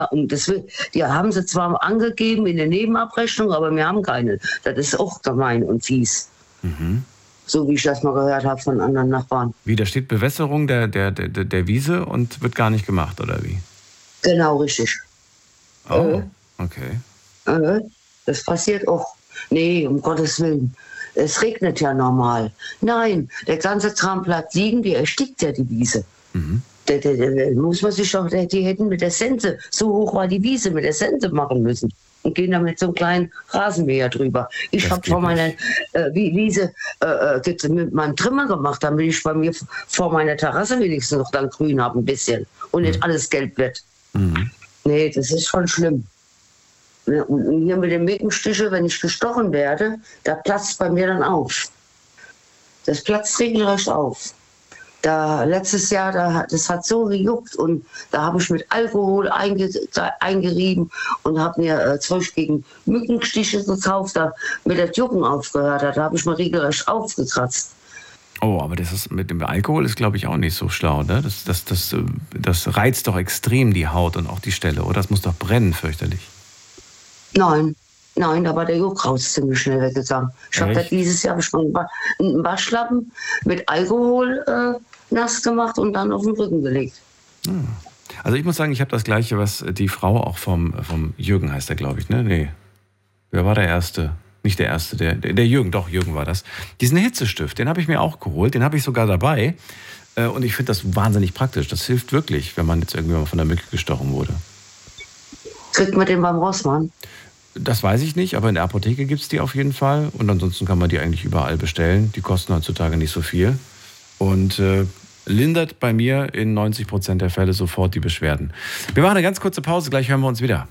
Und die haben sie zwar angegeben in der Nebenabrechnung, aber wir haben keine. Das ist auch gemein und fies. Mhm. So wie ich das mal gehört habe von anderen Nachbarn. Wie, da steht Bewässerung der Wiese und wird gar nicht gemacht, oder wie? Genau, richtig. Oh, okay. Das passiert auch. Nee, um Gottes Willen. Es regnet ja normal. Nein, der ganze Kram bleibt liegen, die erstickt ja die Wiese. Mhm. Muss man sich doch, die hätten mit der Sense, so hoch war die Wiese, mit der Sense machen müssen. Und gehen dann mit so einem kleinen Rasenmäher drüber. Ich habe vor meiner Wiese mit meinem Trimmer gemacht, damit ich bei mir vor meiner Terrasse wenigstens noch dann grün habe ein bisschen. Und nicht alles gelb wird. Mhm. Nee, das ist schon schlimm. Und hier mit den Mückenstiche, wenn ich gestochen werde, da platzt bei mir dann auf. Das platzt regelrecht auf. Letztes Jahr, das hat so gejuckt und da habe ich mit Alkohol eingerieben und habe mir Zeug gegen Mückenstiche gekauft, damit das Jucken aufgehört hat. Da habe ich mal regelrecht aufgekratzt. Oh, aber das ist mit dem Alkohol ist, glaube ich, auch nicht so schlau, ne? Das reizt doch extrem die Haut und auch die Stelle, oder? Das muss doch brennen, fürchterlich. Nein, da war der Juckraus ziemlich schnell weggegangen. Ich habe dieses Jahr einen Waschlappen mit Alkohol nass gemacht und dann auf den Rücken gelegt. Also ich muss sagen, ich habe das Gleiche, was die Frau auch vom Jürgen heißt er, glaube ich, ne? Nee. Wer war der Erste? Nicht der Erste, der Jürgen, doch, Jürgen war das. Diesen Hitzestift, den habe ich mir auch geholt, den habe ich sogar dabei. Und ich finde das wahnsinnig praktisch. Das hilft wirklich, wenn man jetzt irgendwie mal von der Mücke gestochen wurde. Kriegt man den beim Rossmann? Das weiß ich nicht, aber in der Apotheke gibt es die auf jeden Fall. Und ansonsten kann man die eigentlich überall bestellen. Die kosten heutzutage nicht so viel. Und lindert bei mir in 90% der Fälle sofort die Beschwerden. Wir machen eine ganz kurze Pause, gleich hören wir uns wieder.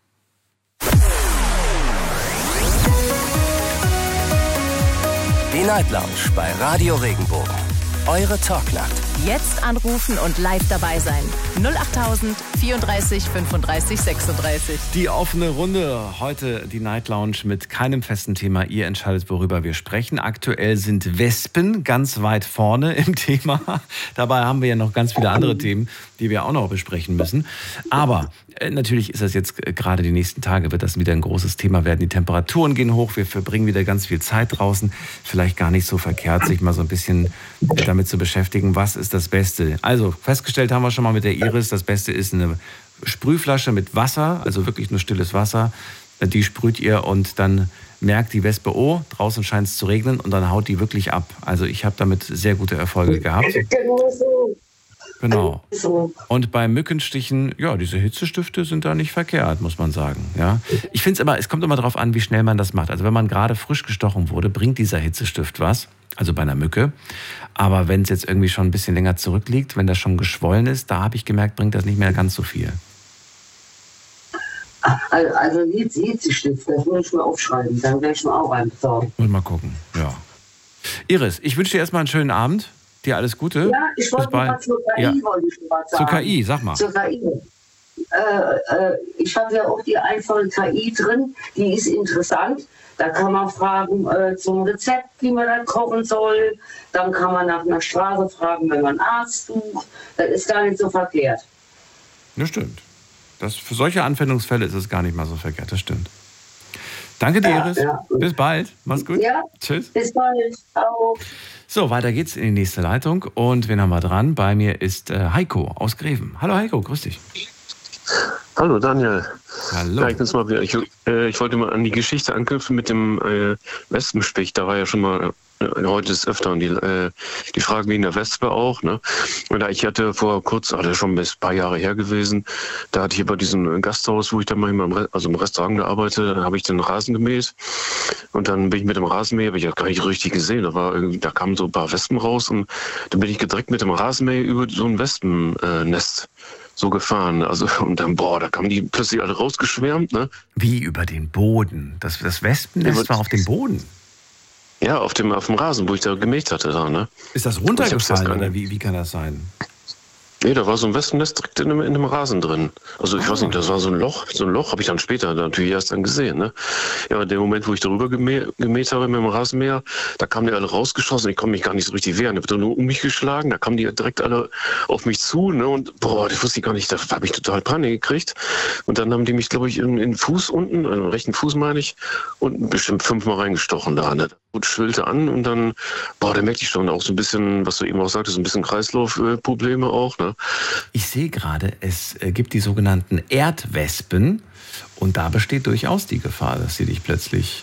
Die Night Lounge bei Radio Regenbogen. Eure Talknacht. Jetzt anrufen und live dabei sein. 08000 34 35 36. Die offene Runde. Heute die Night Lounge mit keinem festen Thema. Ihr entscheidet, worüber wir sprechen. Aktuell sind Wespen ganz weit vorne im Thema. Dabei haben wir ja noch ganz viele andere Themen, die wir auch noch besprechen müssen. Aber natürlich ist das jetzt gerade die nächsten Tage, wird das wieder ein großes Thema werden. Die Temperaturen gehen hoch, wir verbringen wieder ganz viel Zeit draußen. Vielleicht gar nicht so verkehrt, sich mal so ein bisschen damit zu beschäftigen, was ist das Beste. Also festgestellt haben wir schon mal mit der Iris, das Beste ist eine Sprühflasche mit Wasser, also wirklich nur stilles Wasser. Die sprüht ihr und dann merkt die Wespe, oh, draußen scheint es zu regnen und dann haut die wirklich ab. Also ich habe damit sehr gute Erfolge gehabt. Genau. Und bei Mückenstichen, ja, diese Hitzestifte sind da nicht verkehrt, muss man sagen. Ja. Ich finde es immer, es kommt immer darauf an, wie schnell man das macht. Also wenn man gerade frisch gestochen wurde, bringt dieser Hitzestift was, also bei einer Mücke. Aber wenn es jetzt irgendwie schon ein bisschen länger zurückliegt, wenn das schon geschwollen ist, da habe ich gemerkt, bringt das nicht mehr ganz so viel. Also Hitzestift, das muss ich mal aufschreiben, dann werde ich mir auch einen besorgen. Und mal gucken, ja. Iris, ich wünsche dir erstmal einen schönen Abend. Dir alles Gute. Ja, ich wollte mal zur KI, ja. Wollte ich mal sagen. Zur KI, sag mal. Zur KI. Ich habe ja auch die einfache KI drin, die ist interessant. Da kann man fragen zum Rezept, wie man dann kochen soll. Dann kann man nach einer Straße fragen, wenn man einen Arzt sucht. Das ist gar nicht so verkehrt. Das stimmt. Für solche Anwendungsfälle ist es gar nicht mal so verkehrt, das stimmt. Danke dir, Iris. Ja. Bis bald. Mach's gut. Ja, tschüss. Bis bald. Ciao. So, weiter geht's in die nächste Leitung. Und wen haben wir dran? Bei mir ist Heiko aus Greven. Hallo Heiko, grüß dich. Hallo Daniel. Hallo. Ja, ich mal wieder. Ich wollte mal an die Geschichte anknüpfen mit dem Wespenstich. Da war ja schon mal heute ist öfter und die Frage wegen der Wespe auch. Ne? Und ich hatte vor kurz, schon ein paar Jahre her gewesen, da hatte ich bei diesem Gasthaus, wo ich dann manchmal im Restaurant arbeite, da habe ich den Rasen gemäht. Und dann bin ich mit dem Rasenmäher, habe ich ja gar nicht richtig gesehen, da kamen so ein paar Wespen raus und dann bin ich direkt mit dem Rasenmäher über so ein Wespennest so gefahren. Also, und dann, da kamen die plötzlich alle rausgeschwärmt. Ne? Wie über den Boden? Das Wespennest war auf dem Boden? Ja, auf dem Rasen, wo ich da gemäht hatte. Da, ne? Ist das runtergefallen oder wie kann das sein? Nee, da war so ein Wespennest direkt in dem Rasen drin. Also ich weiß nicht, das war so ein Loch habe ich dann später natürlich erst dann gesehen. Ne? Ja, in dem Moment, wo ich darüber gemäht habe mit dem Rasenmäher, da kamen die alle rausgeschossen, ich konnte mich gar nicht so richtig wehren, ich habe nur um mich geschlagen, da kamen die direkt alle auf mich zu, ne? Und boah, das wusste ich gar nicht, da habe ich total Panik gekriegt. Und dann haben die mich, glaube ich, in den Fuß unten, also den rechten Fuß meine ich, unten bestimmt 5-mal reingestochen da. Ne? Gut, schwillte an und dann, boah, da merkte ich schon auch so ein bisschen, was du eben auch sagtest, so ein bisschen Kreislaufprobleme auch, ne? Ich sehe gerade, es gibt die sogenannten Erdwespen und da besteht durchaus die Gefahr, dass sie dich plötzlich,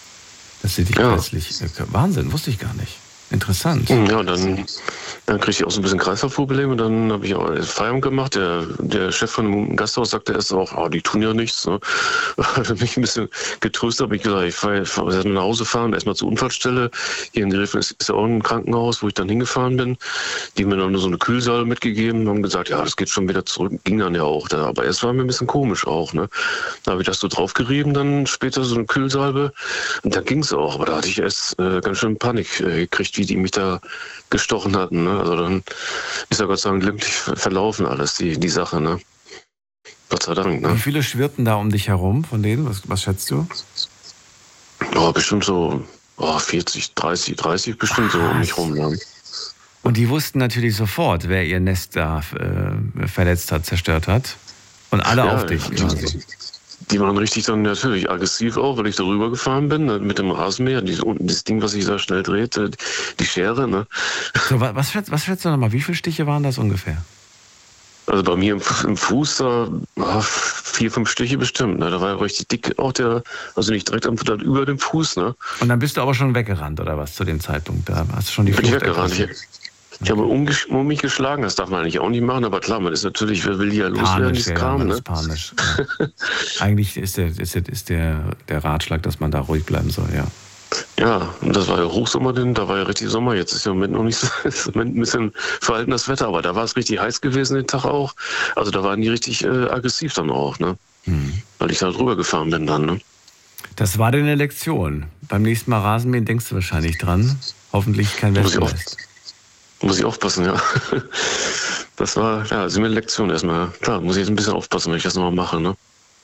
Wahnsinn, wusste ich gar nicht. Interessant. Ja, dann kriegte ich auch so ein bisschen Kreislaufprobleme. Dann habe ich auch Feierabend gemacht. Der Chef von dem Gasthaus sagte erst auch, die tun ja nichts. Ne? Hat mich ein bisschen getröstet. Habe ich gesagt, ich fahre erst mal nach Hause fahren, erstmal zur Unfallstelle. Hier in Gräfen ist ja auch ein Krankenhaus, wo ich dann hingefahren bin. Die haben mir dann so eine Kühlsalbe mitgegeben und haben gesagt, ja, das geht schon wieder zurück. Ging dann ja auch. Aber erst war mir ein bisschen komisch auch. Ne? Da habe ich das so draufgerieben, dann später so eine Kühlsalbe. Und dann ging es auch. Aber da hatte ich erst ganz schön Panik gekriegt, wie die mich da gestochen hatten. Ne? Also dann ist ja Gott sei Dank glimpflich verlaufen alles, die Sache. Ne? Gott sei Dank. Ne? Wie viele schwirrten da um dich herum von denen? Was schätzt du? Oh, bestimmt so 40, 30 bestimmt so um mich rum. Ne? Und die wussten natürlich sofort, wer ihr Nest da verletzt hat, zerstört hat. Und alle auf dich quasi. Die waren richtig dann natürlich aggressiv auch, weil ich da rüber gefahren bin mit dem Rasenmäher. Das Ding, was sich da schnell dreht, die Schere. Ne? So, was schätzt du nochmal? Wie viele Stiche waren das ungefähr? Also bei mir im Fuß da 4, 5 Stiche bestimmt. Ne? Da war ja richtig dick auch also nicht direkt über dem Fuß. Ne? Und dann bist du aber schon weggerannt oder was zu dem Zeitpunkt? Da hast du schon die Flucht weggerannt. Ich habe um mich geschlagen, das darf man eigentlich auch nicht machen, aber klar, man ist natürlich, wer will ja loswerden, dieses Kram, ne? Panisch. Ja. Eigentlich ist der Ratschlag, dass man da ruhig bleiben soll, ja. Ja, und das war ja Hochsommer, da war ja richtig Sommer, jetzt ist ja im Moment noch nicht so, ist im Moment ein bisschen verhalten das Wetter, aber da war es richtig heiß gewesen den Tag auch, also da waren die richtig aggressiv dann auch, ne? Weil ich da drüber gefahren bin dann, ne? Das war deine Lektion. Beim nächsten Mal Rasenmähen denkst du wahrscheinlich dran. Hoffentlich kein Wespennest. Muss ich aufpassen, ja. Das war, ja, ist mir eine Lektion erstmal. Klar, muss ich jetzt ein bisschen aufpassen, wenn ich das nochmal mache, ne?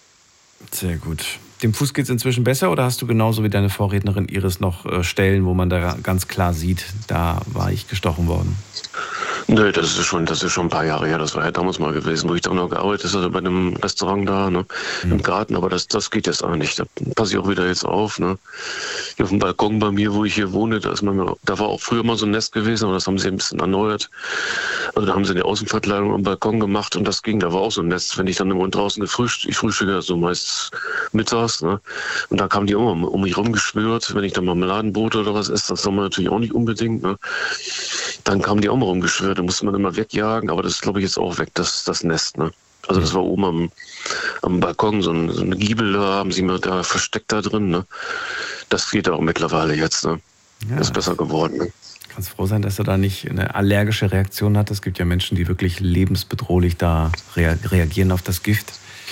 Sehr gut. Dem Fuß geht es inzwischen besser oder hast du genauso wie deine Vorrednerin Iris noch Stellen, wo man da ganz klar sieht, da war ich gestochen worden? Nee, das ist schon ein paar Jahre her. Das war ja damals mal gewesen, wo ich da noch gearbeitet habe, bei einem Restaurant da, ne, im Garten. Aber das geht jetzt auch nicht. Da passe ich auch wieder jetzt auf, ne. Hier auf dem Balkon bei mir, wo ich hier wohne, da war auch früher mal so ein Nest gewesen, aber das haben sie ein bisschen erneuert. Also da haben sie eine Außenverkleidung am Balkon gemacht und das ging, da war auch so ein Nest. Wenn ich dann immer draußen ich frühstücke so meist mittags, ne. Und da kamen die immer um mich rumgeschwört, wenn ich dann Marmeladenbrot oder was esse, das soll man natürlich auch nicht unbedingt, ne. Dann kamen die auch mal rumgeschwört, da musste man immer wegjagen, aber das ist, glaube ich, jetzt auch weg, das Nest, ne. Also das war oben am Balkon, so eine Giebel, da haben sie mir da versteckt da drin, ne. Das geht auch mittlerweile jetzt, ne. Ja, ist besser geworden, ne. Kannst froh sein, dass du da nicht eine allergische Reaktion hattest. Es gibt ja Menschen, die wirklich lebensbedrohlich da reagieren auf das Gift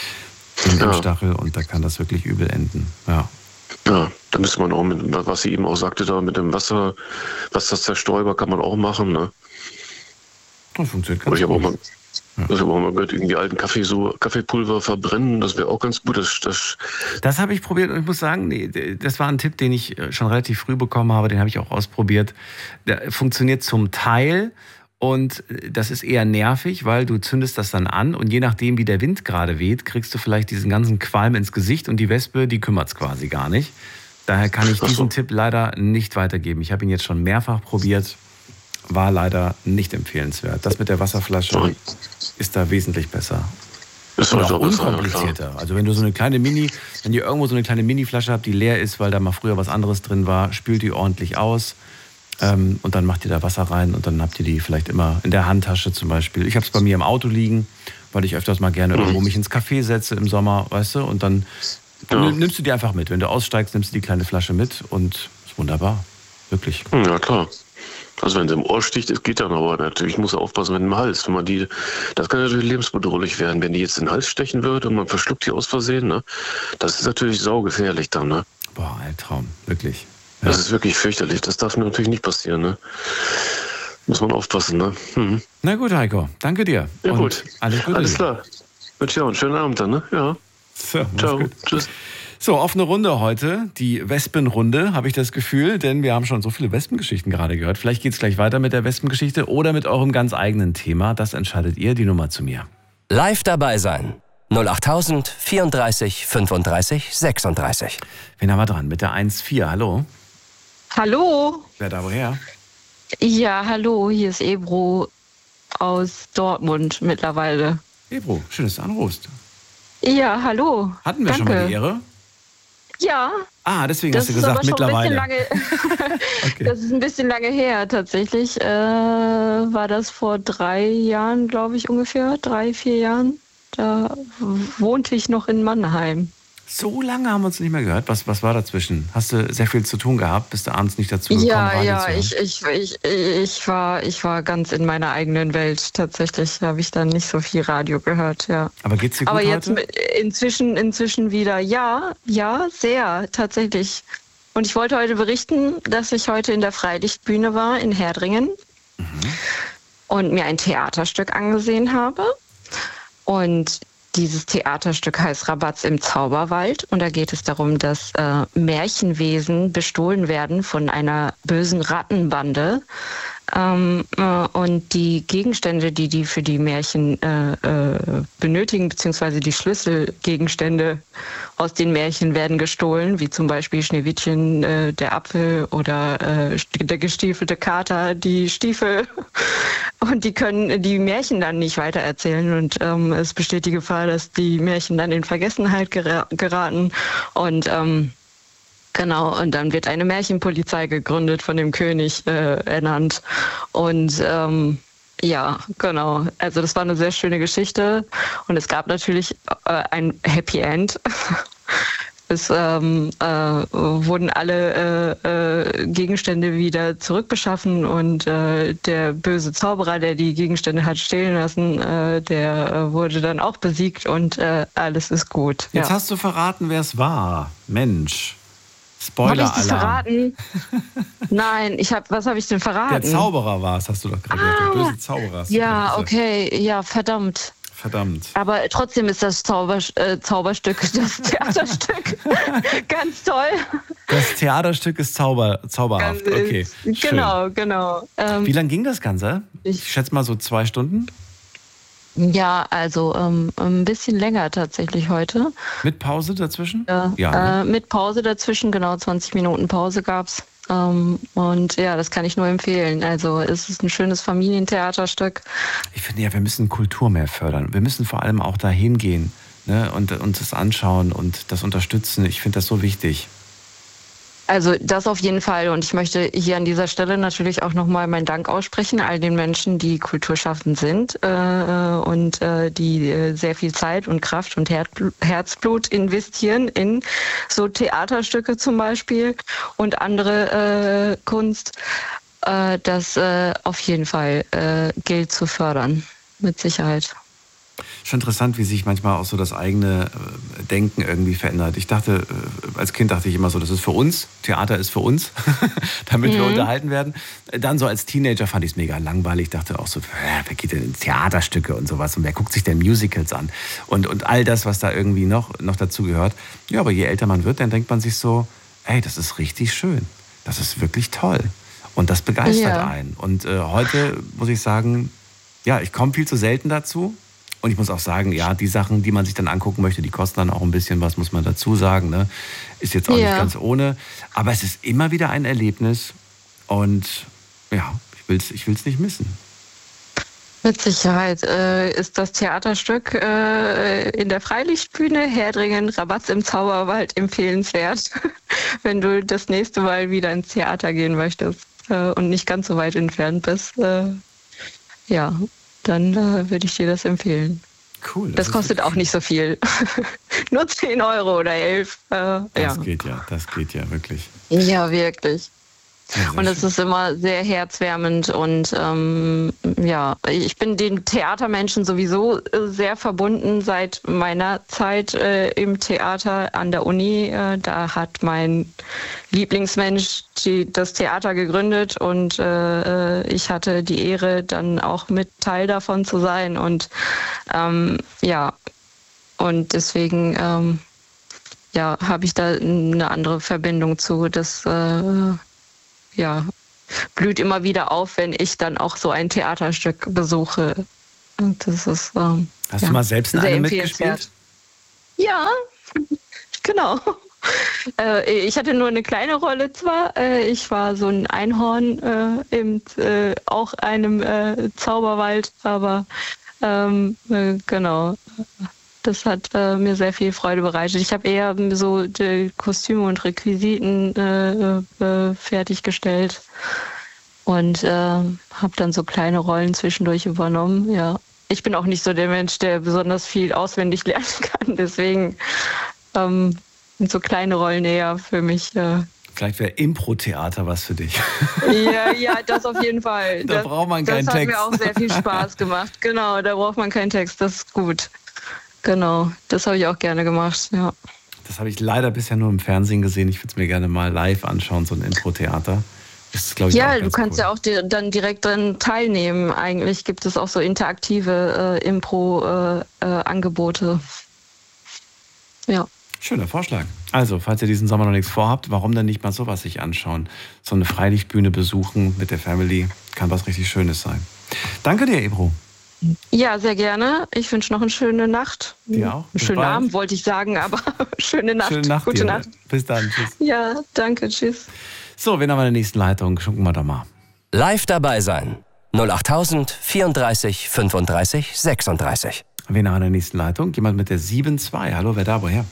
im Stachel und da kann das wirklich übel enden, ja. Ja, da müsste man auch was sie eben auch sagte, da mit dem Wasser, was das zerstäuber, kann man auch machen, ne. Das funktioniert ganz gut. Ich habe auch mal gehört, irgendwie alten Kaffeepulver verbrennen, das wäre auch ganz gut. Das habe ich probiert und ich muss sagen, das war ein Tipp, den ich schon relativ früh bekommen habe, den habe ich auch ausprobiert. Der funktioniert zum Teil und das ist eher nervig, weil du zündest das dann an und je nachdem, wie der Wind gerade weht, kriegst du vielleicht diesen ganzen Qualm ins Gesicht und die Wespe, die kümmert es quasi gar nicht. Daher kann ich diesen Tipp leider nicht weitergeben. Ich habe ihn jetzt schon mehrfach probiert. War leider nicht empfehlenswert. Das mit der Wasserflasche ist da wesentlich besser. Ist und auch unkomplizierter. Also wenn du wenn ihr irgendwo so eine kleine Mini-Flasche habt, die leer ist, weil da mal früher was anderes drin war, spült die ordentlich aus und dann macht ihr da Wasser rein und dann habt ihr die vielleicht immer in der Handtasche zum Beispiel. Ich habe es bei mir im Auto liegen, weil ich öfters mal gerne irgendwo mich ins Café setze im Sommer, weißt du, und dann nimmst du die einfach mit. Wenn du aussteigst, nimmst du die kleine Flasche mit und ist wunderbar. Wirklich. Ja, klar. Also wenn sie im Ohr sticht, es geht dann aber natürlich, muss aufpassen mit dem Hals. Das kann natürlich lebensbedrohlich werden, wenn die jetzt in den Hals stechen würde und man verschluckt die aus Versehen, ne? Das ist natürlich saugefährlich dann, ne? Boah, Albtraum, wirklich. Ja. Das ist wirklich fürchterlich, das darf natürlich nicht passieren, ne? Muss man aufpassen, ne? Mhm. Na gut, Heiko, danke dir. Ja, und gut. Alles Gute. Alles klar. Wünsche dir auch einen schönen Abend dann, ne? Ja. So, Ciao. gut. Tschüss. So, offene Runde heute, die Wespenrunde, habe ich das Gefühl, denn wir haben schon so viele Wespengeschichten gerade gehört. Vielleicht geht es gleich weiter mit der Wespengeschichte oder mit eurem ganz eigenen Thema. Das entscheidet ihr, die Nummer zu mir. Live dabei sein. 08000 34 35 36. Wen haben wir dran? Mit der 1-4, hallo? Hallo. Wer da woher? Ja, hallo, hier ist Ebro aus Dortmund mittlerweile. Ebro, schön, dass du anrufst. Ja, hallo. Hatten wir Danke. schon mal die Ehre? Ja. Ah, deswegen Das hast du ist gesagt, aber schon mittlerweile. Ein bisschen lange, Okay. Das ist ein bisschen lange her tatsächlich. War das vor 3 Jahren, glaube ich, ungefähr. 3, 4 Jahren. Da wohnte ich noch in Mannheim. So lange haben wir uns nicht mehr gehört. Was war dazwischen? Hast du sehr viel zu tun gehabt? Bist du abends nicht dazu gekommen, Radio zu hören? Ich war ganz in meiner eigenen Welt. Tatsächlich habe ich dann nicht so viel Radio gehört, ja. Aber geht's dir gut Aber jetzt heute? inzwischen wieder, ja, sehr, tatsächlich. Und ich wollte heute berichten, dass ich heute in der Freilichtbühne war in Herdringen und mir ein Theaterstück angesehen habe. Und dieses Theaterstück heißt Rabatz im Zauberwald. Und da geht es darum, dass Märchenwesen bestohlen werden von einer bösen Rattenbande. Und die Gegenstände, die für die Märchen benötigen, beziehungsweise die Schlüsselgegenstände aus den Märchen werden gestohlen, wie zum Beispiel Schneewittchen, der Apfel oder der gestiefelte Kater, die Stiefel. Und die können die Märchen dann nicht weitererzählen. Und es besteht die Gefahr, dass die Märchen dann in Vergessenheit geraten. Und genau, und dann wird eine Märchenpolizei gegründet, von dem König ernannt. Und ja, genau. Also das war eine sehr schöne Geschichte. Und es gab natürlich ein Happy End. Es wurden alle Gegenstände wieder zurückbeschaffen und der böse Zauberer, der die Gegenstände hat stehlen lassen, der wurde dann auch besiegt und alles ist gut. Jetzt ja. hast du verraten, wer es war. Mensch. Habe ich das Spoiler-Alarm. verraten? Nein, was habe ich denn verraten? Der Zauberer war es, hast du doch gerade gesagt. Der böse Zauberer. hast du Ja, gesagt. okay, ja, verdammt. Verdammt. Aber trotzdem ist das Zauberstück, das Theaterstück, ganz toll. Das Theaterstück ist zauberhaft. Okay. Schön. Genau. Wie lang ging das Ganze? Ich schätze mal so 2 Stunden. Ja, also ein bisschen länger tatsächlich heute. Mit Pause dazwischen? Ja, ne? mit Pause dazwischen, genau 20 Minuten Pause gab's. Und ja, das kann ich nur empfehlen. Also es ist ein schönes Familientheaterstück. Ich finde ja, wir müssen Kultur mehr fördern. Wir müssen vor allem auch dahin gehen, ne? Und uns das anschauen und das unterstützen. Ich finde das so wichtig. Also das auf jeden Fall. Und ich möchte hier an dieser Stelle natürlich auch nochmal meinen Dank aussprechen, all den Menschen, die kulturschaffend sind und die sehr viel Zeit und Kraft und Herzblut investieren in so Theaterstücke zum Beispiel und andere Kunst. Das auf jeden Fall gilt zu fördern, mit Sicherheit. Schon interessant, wie sich manchmal auch so das eigene Denken irgendwie verändert. Ich dachte, als Kind dachte ich immer so, das ist für uns, Theater ist für uns, damit wir unterhalten werden. Dann so als Teenager fand ich es mega langweilig. Ich dachte auch so, wer geht denn in Theaterstücke und sowas und wer guckt sich denn Musicals an? Und all das, was da irgendwie noch dazu gehört. Ja, aber je älter man wird, dann denkt man sich so, ey, das ist richtig schön. Das ist wirklich toll. Und das begeistert einen. Und heute muss ich sagen, ja, ich komme viel zu selten dazu. Und ich muss auch sagen, ja, die Sachen, die man sich dann angucken möchte, die kosten dann auch ein bisschen was, muss man dazu sagen. Ne? Ist jetzt auch nicht ganz ohne. Aber es ist immer wieder ein Erlebnis. Und ja, ich will's nicht missen. Mit Sicherheit ist das Theaterstück in der Freilichtbühne Herdringen, Rabatz im Zauberwald empfehlenswert, wenn du das nächste Mal wieder ins Theater gehen möchtest und nicht ganz so weit entfernt bist. Ja, dann würde ich dir das empfehlen. Cool. Das kostet auch nicht so viel. Nur 10 € oder 11. Das geht ja, wirklich. Ja, wirklich. Und es ist immer sehr herzwärmend und ich bin den Theatermenschen sowieso sehr verbunden seit meiner Zeit im Theater an der Uni. Da hat mein Lieblingsmensch das Theater gegründet und ich hatte die Ehre, dann auch mit Teil davon zu sein und und deswegen habe ich da eine andere Verbindung zu. Das blüht immer wieder auf, wenn ich dann auch so ein Theaterstück besuche. Und das ist Hast du mal selbst in einem mitgespielt? Ja, genau. Ich hatte nur eine kleine Rolle zwar. Ich war so ein Einhorn in auch einem Zauberwald, aber genau. Das hat mir sehr viel Freude bereitet. Ich habe eher so die Kostüme und Requisiten fertiggestellt und habe dann so kleine Rollen zwischendurch übernommen. Ja, ich bin auch nicht so der Mensch, der besonders viel auswendig lernen kann. Deswegen sind so kleine Rollen eher für mich. Vielleicht wäre Impro-Theater was für dich. Ja, das auf jeden Fall. Da braucht man keinen Text. Das hat mir auch sehr viel Spaß gemacht. Genau, da braucht man keinen Text. Das ist gut. Genau, das habe ich auch gerne gemacht, ja. Das habe ich leider bisher nur im Fernsehen gesehen. Ich würde es mir gerne mal live anschauen, so ein Impro-Theater. Das ist, glaube ich, ja, du kannst ja auch dann direkt dran teilnehmen. Eigentlich gibt es auch so interaktive Impro-Angebote. Ja. Schöner Vorschlag. Also, falls ihr diesen Sommer noch nichts vorhabt, warum denn nicht mal sowas sich anschauen? So eine Freilichtbühne besuchen mit der Family kann was richtig Schönes sein. Danke dir, Ebru. Ja, sehr gerne. Ich wünsche noch eine schöne Nacht. Dir auch. Einen schönen Abend, wollte ich sagen, aber schöne Nacht. Schöne Nacht. Gute dir. Nacht. Bis dann. Tschüss. Ja, danke. Tschüss. So, wen haben wir in der nächsten Leitung? Gucken wir doch mal. Live dabei sein. 08000 34 35 36. Wen haben wir in der nächsten Leitung? Jemand mit der 7-2. Hallo, wer da? Woher?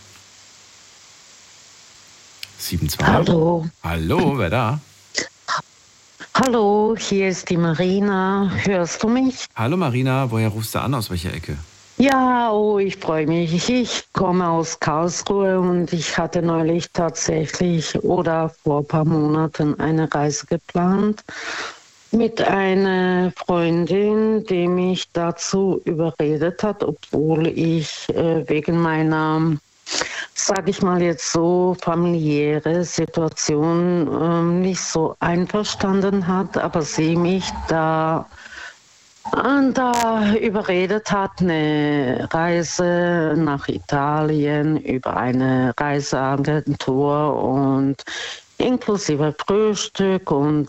7-2. Hallo. Hallo, wer da? Hallo, hier ist die Marina. Hörst du mich? Hallo Marina, woher rufst du an? Aus welcher Ecke? Ja, ich freue mich. Ich komme aus Karlsruhe und ich hatte neulich tatsächlich oder vor ein paar Monaten eine Reise geplant mit einer Freundin, die mich dazu überredet hat, obwohl ich wegen meiner, sage ich mal jetzt so, familiäre Situation nicht so einverstanden hat, aber sie mich da überredet hat, eine Reise nach Italien über eine Reiseagentur und inklusive Frühstück und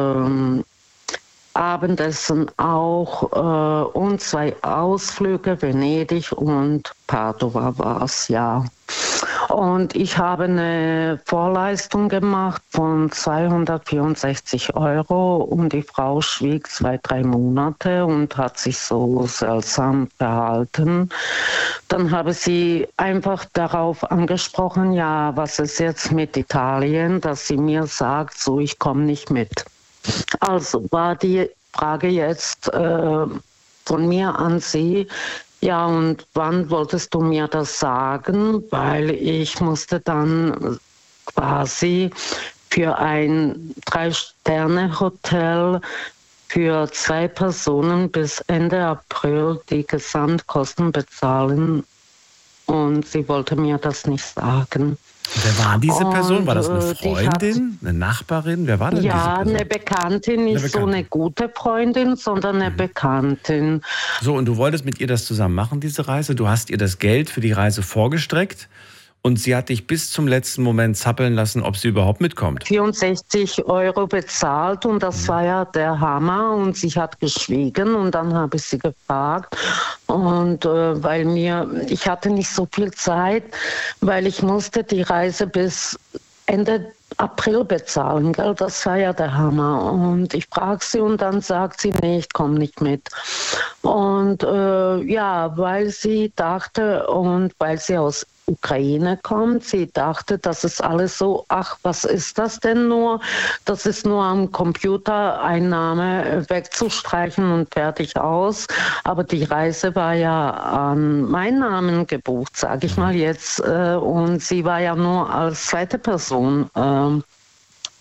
Abendessen auch und 2 Ausflüge, Venedig und Padova war es, ja. Und ich habe eine Vorleistung gemacht von 264 € und die Frau schwieg 2-3 Monate und hat sich so seltsam verhalten. Dann habe sie einfach darauf angesprochen, ja, was ist jetzt mit Italien, dass sie mir sagt, so, ich komme nicht mit. Also war die Frage jetzt von mir an Sie, ja, und wann wolltest du mir das sagen? Weil ich musste dann quasi für ein 3-Sterne-Hotel für 2 Personen bis Ende April die Gesamtkosten bezahlen. Und sie wollte mir das nicht sagen. Wer war diese Person? War das eine Freundin, eine Nachbarin? Wer war denn diese Person? Ja, eine Bekanntin, nicht so eine gute Freundin, sondern eine Bekanntin. So, und du wolltest mit ihr das zusammen machen, diese Reise? Du hast ihr das Geld für die Reise vorgestreckt und sie hat dich bis zum letzten Moment zappeln lassen, ob sie überhaupt mitkommt. 64 € bezahlt und das war ja der Hammer und sie hat geschwiegen und dann habe ich sie gefragt und ich hatte nicht so viel Zeit, weil ich musste die Reise bis Ende April bezahlen, gell? Das war ja der Hammer. Und ich frage sie und dann sagt sie, nee, ich komme nicht mit. Und weil sie dachte und weil sie aus Ukraine kommt, sie dachte, das ist alles so, ach, was ist das denn nur? Das ist nur am Computer Einnahme wegzustreichen und fertig aus. Aber die Reise war ja an meinen Namen gebucht, sage ich mal jetzt. Und sie war ja nur als zweite Person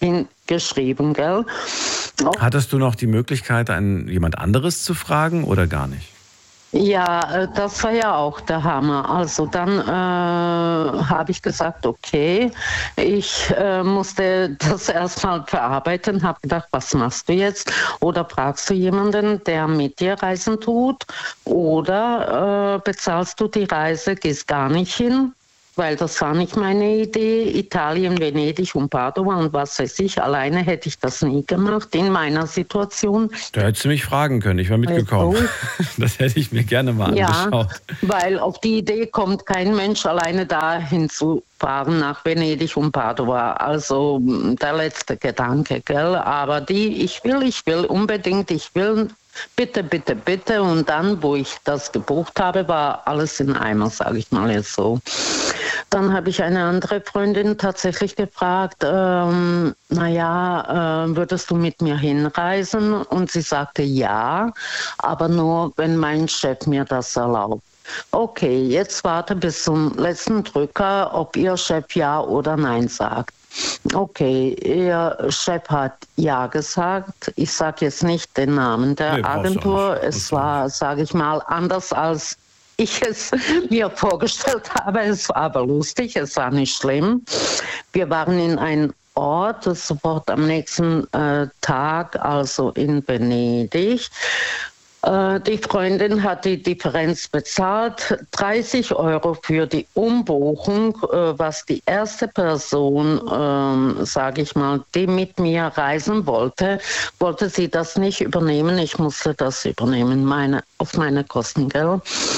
hingeschrieben, gell? Hattest du noch die Möglichkeit, jemand anderes zu fragen oder gar nicht? Ja, das war ja auch der Hammer. Also dann habe ich gesagt, okay, ich musste das erstmal verarbeiten, habe gedacht, was machst du jetzt? Oder fragst du jemanden, der mit dir reisen tut? Oder bezahlst du die Reise, gehst gar nicht hin? Weil das war nicht meine Idee. Italien, Venedig und Padua und was weiß ich. Alleine hätte ich das nie gemacht in meiner Situation. Da hättest du mich fragen können, ich wäre mitgekommen. Das hätte ich mir gerne mal angeschaut. Weil auf die Idee kommt kein Mensch alleine dahin zu fahren nach Venedig und Padua. Also der letzte Gedanke, gell? Aber ich will unbedingt, bitte, bitte, bitte. Und dann, wo ich das gebucht habe, war alles in Eimer, sage ich mal jetzt so. Dann habe ich eine andere Freundin tatsächlich gefragt, würdest du mit mir hinreisen? Und sie sagte ja, aber nur, wenn mein Chef mir das erlaubt. Okay, jetzt warte bis zum letzten Drücker, ob Ihr Chef ja oder nein sagt. Okay, Ihr Chef hat ja gesagt. Ich sage jetzt nicht den Namen der Agentur. Es war, sage ich mal, anders als ich es mir vorgestellt habe. Es war aber lustig, es war nicht schlimm. Wir waren in einem Ort, sofort am nächsten Tag, also in Venedig. Die Freundin hat die Differenz bezahlt, 30 € für die Umbuchung, was die erste Person, sage ich mal, die mit mir reisen wollte sie das nicht übernehmen. Ich musste das übernehmen, auf meine Kosten, gell?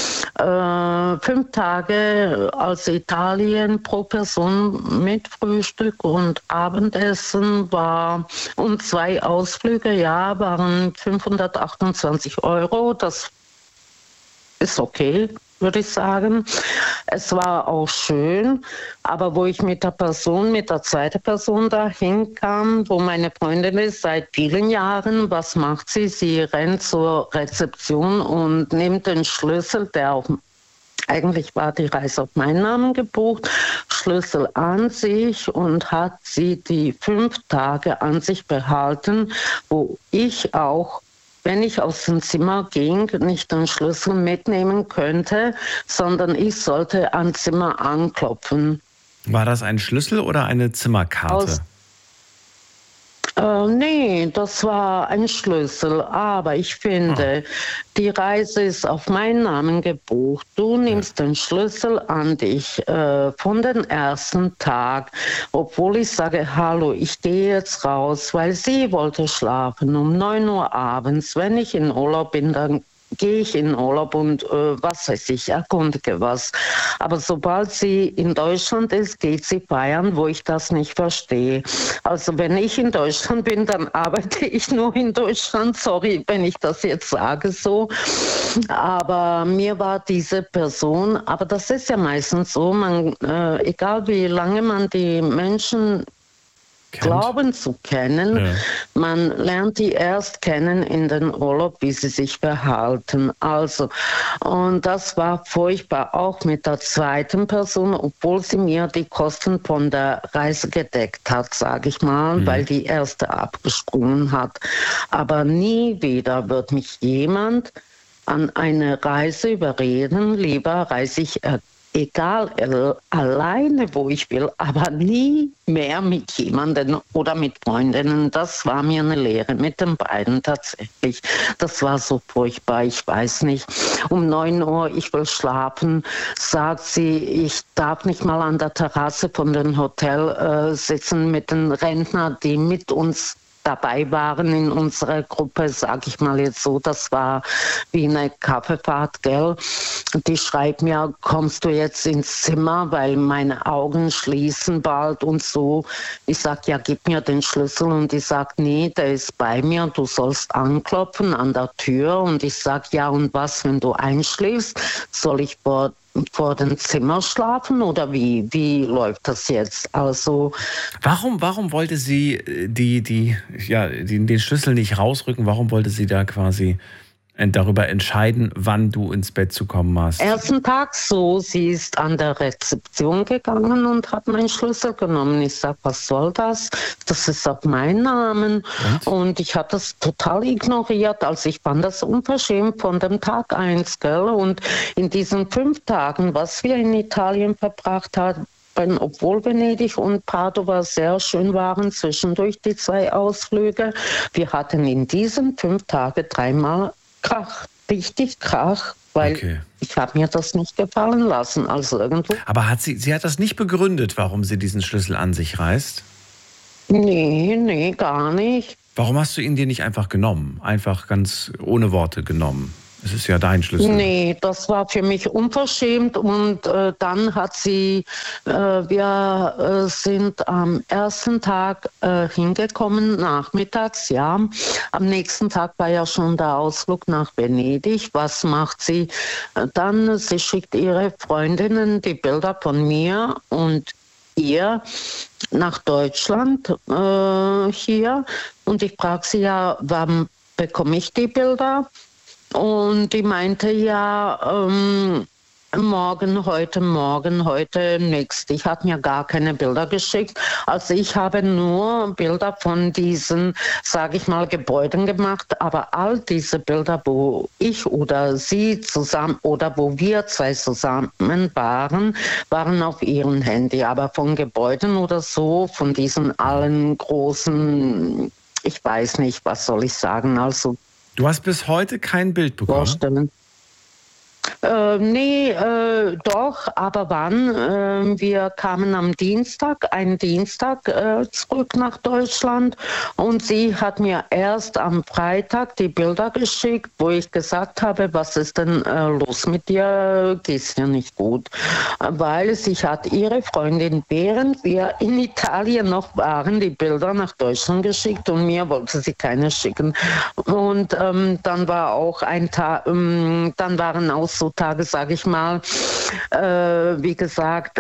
5 Tage als Italien pro Person mit Frühstück und Abendessen und 2 Ausflüge, waren 528 €. Das ist okay, würde ich sagen. Es war auch schön, aber wo ich mit der zweiten Person dahin kam, wo meine Freundin ist seit vielen Jahren, was macht sie? Sie rennt zur Rezeption und nimmt den Schlüssel, eigentlich war die Reise auf meinen Namen gebucht, Schlüssel an sich und hat sie die 5 Tage an sich behalten, wo ich auch, wenn ich aus dem Zimmer ging, nicht den Schlüssel mitnehmen könnte, sondern ich sollte am Zimmer anklopfen. War das ein Schlüssel oder eine Zimmerkarte? Nee, das war ein Schlüssel, aber ich finde, die Reise ist auf meinen Namen gebucht. Du nimmst den Schlüssel an dich von dem ersten Tag, obwohl ich sage, hallo, ich gehe jetzt raus, weil sie wollte schlafen um 9 Uhr abends. Wenn ich in Urlaub bin, dann gehe ich in Urlaub und was weiß ich, erkundige was. Aber sobald sie in Deutschland ist, geht sie feiern, wo ich das nicht verstehe. Also wenn ich in Deutschland bin, dann arbeite ich nur in Deutschland. Sorry, wenn ich das jetzt sage so. Aber mir war diese Person, aber das ist ja meistens so, egal wie lange man die Menschen glauben zu kennen. Man lernt die erst kennen in den Urlaub, wie sie sich verhalten. Also, und das war furchtbar, auch mit der zweiten Person, obwohl sie mir die Kosten von der Reise gedeckt hat, sage ich mal, weil die erste abgesprungen hat. Aber nie wieder wird mich jemand an eine Reise überreden. Lieber reise ich egal, alleine, wo ich will, aber nie mehr mit jemandem oder mit Freundinnen. Das war mir eine Lehre mit den beiden tatsächlich. Das war so furchtbar, ich weiß nicht. Um 9 Uhr, ich will schlafen, sagt sie, ich darf nicht mal an der Terrasse von dem Hotel sitzen mit den Rentnern, die mit uns dabei waren in unserer Gruppe, sage ich mal jetzt so, das war wie eine Kaffeefahrt, gell. Die schreibt mir, kommst du jetzt ins Zimmer, weil meine Augen schließen bald und so. Ich sag, ja, gib mir den Schlüssel und die sagt, nee, der ist bei mir, du sollst anklopfen an der Tür und ich sag, ja, und was, wenn du einschläfst, soll ich vor dem Zimmer schlafen oder wie läuft das jetzt? Also warum wollte sie den Schlüssel nicht rausrücken? Warum wollte sie da quasi darüber entscheiden, wann du ins Bett zu kommen hast? Ersten Tag so, sie ist an der Rezeption gegangen und hat meinen Schlüssel genommen. Ich sage, was soll das? Das ist auf meinen Namen. Und ich habe das total ignoriert. Also ich fand das unverschämt von dem Tag 1, gell? Und in diesen 5 Tagen, was wir in Italien verbracht haben, obwohl Venedig und Padova sehr schön waren, zwischendurch die 2 Ausflüge, wir hatten in diesen 5 Tagen 3-mal Krach, richtig Krach, weil ich habe mir das nicht gefallen lassen. Also irgendwo. Aber sie hat das nicht begründet, warum sie diesen Schlüssel an sich reißt? Nee, gar nicht. Warum hast du ihn dir nicht einfach genommen? Einfach ganz ohne Worte genommen? Es ist ja dein Schlüssel. Nee, das war für mich unverschämt und dann hat sie, wir sind am ersten Tag hingekommen, nachmittags, ja. Am nächsten Tag war ja schon der Ausflug nach Venedig. Was macht sie? Dann, sie schickt ihre Freundinnen die Bilder von mir und ihr nach Deutschland hier. Und ich frage sie ja, wann bekomme ich die Bilder? Und die meinte ja, morgen, heute, nächst. Ich habe mir gar keine Bilder geschickt. Also ich habe nur Bilder von diesen, sage ich mal, Gebäuden gemacht. Aber all diese Bilder, wo ich oder sie zusammen oder wo wir 2 zusammen waren auf ihrem Handy. Aber von Gebäuden oder so, von diesen allen großen, ich weiß nicht, was soll ich sagen, also du hast bis heute kein Bild bekommen? Vorstellen. Nee, doch, aber wann? Wir kamen am Dienstag zurück nach Deutschland und sie hat mir erst am Freitag die Bilder geschickt, wo ich gesagt habe, was ist denn los mit dir? Geht's dir nicht gut? Weil sie hat ihre Freundin, während wir in Italien noch waren, die Bilder nach Deutschland geschickt und mir wollte sie keine schicken. Und dann war auch ein Tag, dann waren auch so Tage, sage ich mal, wie gesagt,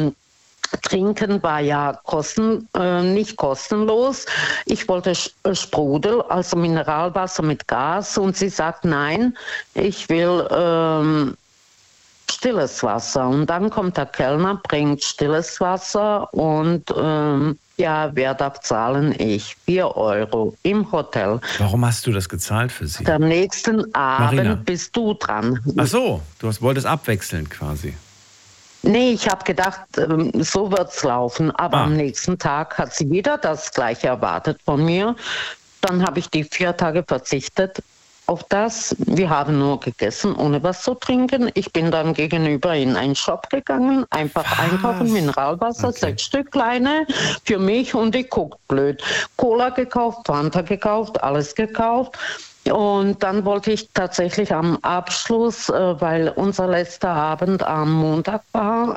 Trinken war ja nicht kostenlos. Ich wollte Sprudel, also Mineralwasser mit Gas und sie sagt, nein, ich will stilles Wasser. Und dann kommt der Kellner, bringt stilles Wasser und ja, wer darf zahlen? Ich. 4 Euro im Hotel. Warum hast du das gezahlt für sie? Am nächsten Abend Marina, bist du dran. Ach so, wolltest abwechseln quasi. Nee, ich habe gedacht, so wird's laufen. Aber am nächsten Tag hat sie wieder das Gleiche erwartet von mir. Dann habe ich die 4 Tage verzichtet auf das. Wir haben nur gegessen, ohne was zu trinken. Ich bin dann gegenüber in einen Shop gegangen, einfach einkaufen, Mineralwasser, 6 Stück kleine für mich und ich guck blöd. Cola gekauft, Fanta gekauft, alles gekauft. Und dann wollte ich tatsächlich am Abschluss, weil unser letzter Abend am Montag war,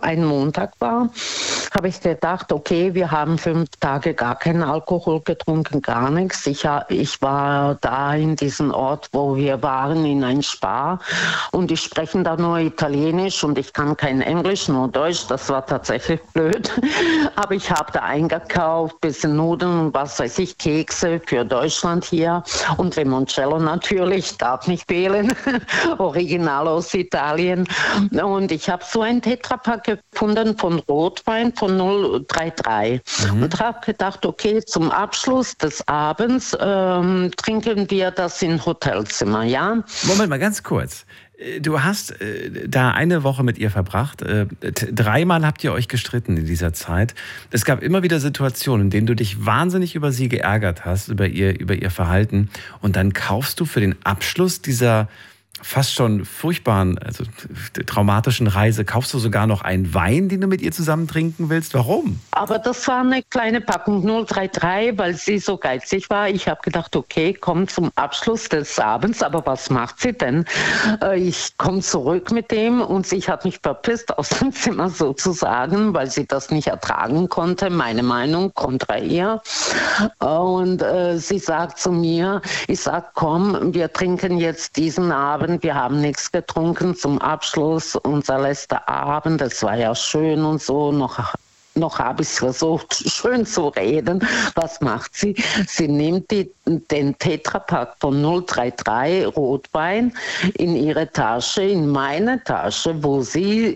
habe ich gedacht, okay, wir haben 5 Tage gar keinen Alkohol getrunken, gar nichts. Ich war da in diesem Ort, wo wir waren, in ein Spa und die sprechen da nur Italienisch und ich kann kein Englisch, nur Deutsch. Das war tatsächlich blöd. Aber ich habe da eingekauft, bisschen Nudeln und was weiß ich, Kekse für Deutschland hier und Limoncello natürlich, darf nicht fehlen, original aus Italien. Und ich habe so ein Tetrapack gefunden von Rotwein von 033 und habe gedacht, okay, zum Abschluss des Abends trinken wir das in Hotelzimmer, ja? Moment mal, ganz kurz. Du hast da eine Woche mit ihr verbracht. 3-mal habt ihr euch gestritten in dieser Zeit. Es gab immer wieder Situationen, in denen du dich wahnsinnig über sie geärgert hast, über ihr Verhalten. Und dann kaufst du für den Abschluss dieser fast schon furchtbaren, also traumatischen Reise, kaufst du sogar noch einen Wein, den du mit ihr zusammen trinken willst? Warum? Aber das war eine kleine Packung 033, weil sie so geizig war. Ich habe gedacht, okay, komm zum Abschluss des Abends, aber was macht sie denn? Ich komme zurück mit dem und sie hat mich verpisst aus dem Zimmer sozusagen, weil sie das nicht ertragen konnte, meine Meinung kontra ihr. Und sie sagt zu mir, ich sag, komm, wir trinken jetzt diesen Abend, wir haben nichts getrunken zum Abschluss, unser letzter Abend, das war ja schön und so, noch noch habe ich es versucht, schön zu reden. Was macht sie? Sie nimmt den Tetrapack von 033 Rotwein in ihre Tasche, in meine Tasche, wo sie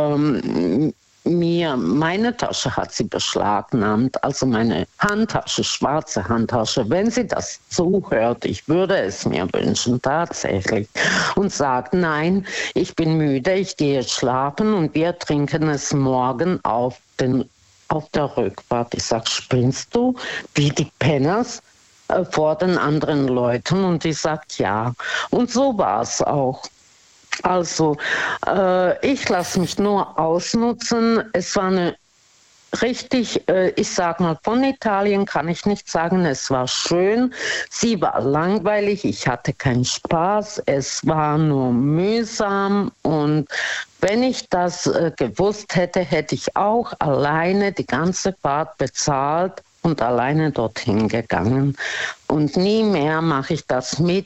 meine Tasche hat sie beschlagnahmt, also meine Handtasche, schwarze Handtasche. Wenn sie das zuhört, ich würde es mir wünschen, tatsächlich, und sagt, nein, ich bin müde, ich gehe jetzt schlafen und wir trinken es morgen auf der Rückfahrt. Ich sage, spinnst du, wie die Penners vor den anderen Leuten? Und die sagt, ja. Und so war es auch. Also, ich lasse mich nur ausnutzen. Es war eine richtig, ich sag mal, von Italien kann ich nicht sagen, es war schön. Sie war langweilig, ich hatte keinen Spaß, es war nur mühsam. Und wenn ich das gewusst hätte, hätte ich auch alleine die ganze Fahrt bezahlt und alleine dorthin gegangen. Und nie mehr mache ich das mit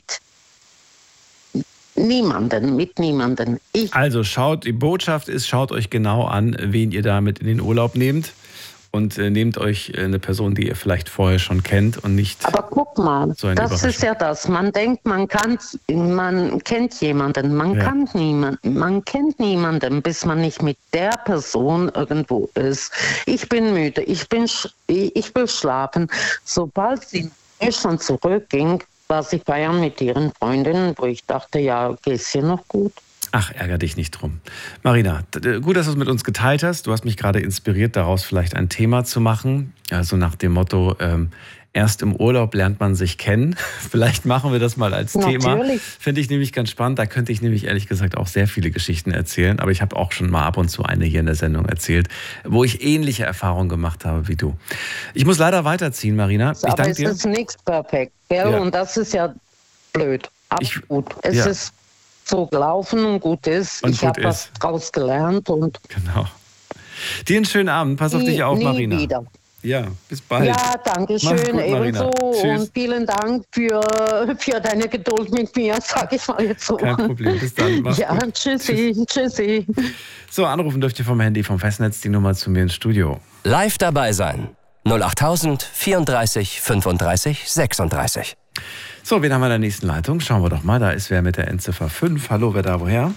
niemanden. Also die Botschaft ist, schaut euch genau an, wen ihr damit in den Urlaub nehmt und nehmt euch eine Person, die ihr vielleicht vorher schon kennt und nicht. Aber guck mal, so das ist ja das. Man denkt, man kennt jemanden, man kennt niemanden, bis man nicht mit der Person irgendwo ist. Ich bin müde, ich will schlafen. Sobald sie in Deutschland zurückging, war sie feiern mit ihren Freundinnen, wo ich dachte, ja, geht's dir noch gut? Ach, ärger dich nicht drum. Marina, gut, dass du es mit uns geteilt hast. Du hast mich gerade inspiriert, daraus vielleicht ein Thema zu machen. Also nach dem Motto, erst im Urlaub lernt man sich kennen. Vielleicht machen wir das mal als Thema. Finde ich nämlich ganz spannend. Da könnte ich nämlich ehrlich gesagt auch sehr viele Geschichten erzählen. Aber ich habe auch schon mal ab und zu eine hier in der Sendung erzählt, wo ich ähnliche Erfahrungen gemacht habe wie du. Ich muss leider weiterziehen, Marina. Ich danke dir. Aber es ist nichts perfekt, gell? Ja. Und das ist ja blöd. Absolut. Es ist so gelaufen und gut ist. Ich habe was draus gelernt. Und genau. Dir einen schönen Abend. Pass auf dich auf, Marina. Wieder. Ja, bis bald. Ja, danke schön, ebenso. Und vielen Dank für deine Geduld mit mir, sag ich mal jetzt so. Kein Problem, bis dann. Mach's gut. Tschüssi. So, anrufen dürft ihr vom Handy, vom Festnetz, die Nummer zu mir ins Studio. Live dabei sein. 08000 34 35 36. So, wen haben wir in der nächsten Leitung? Schauen wir doch mal, da ist wer mit der Endziffer 5. Hallo, wer da woher?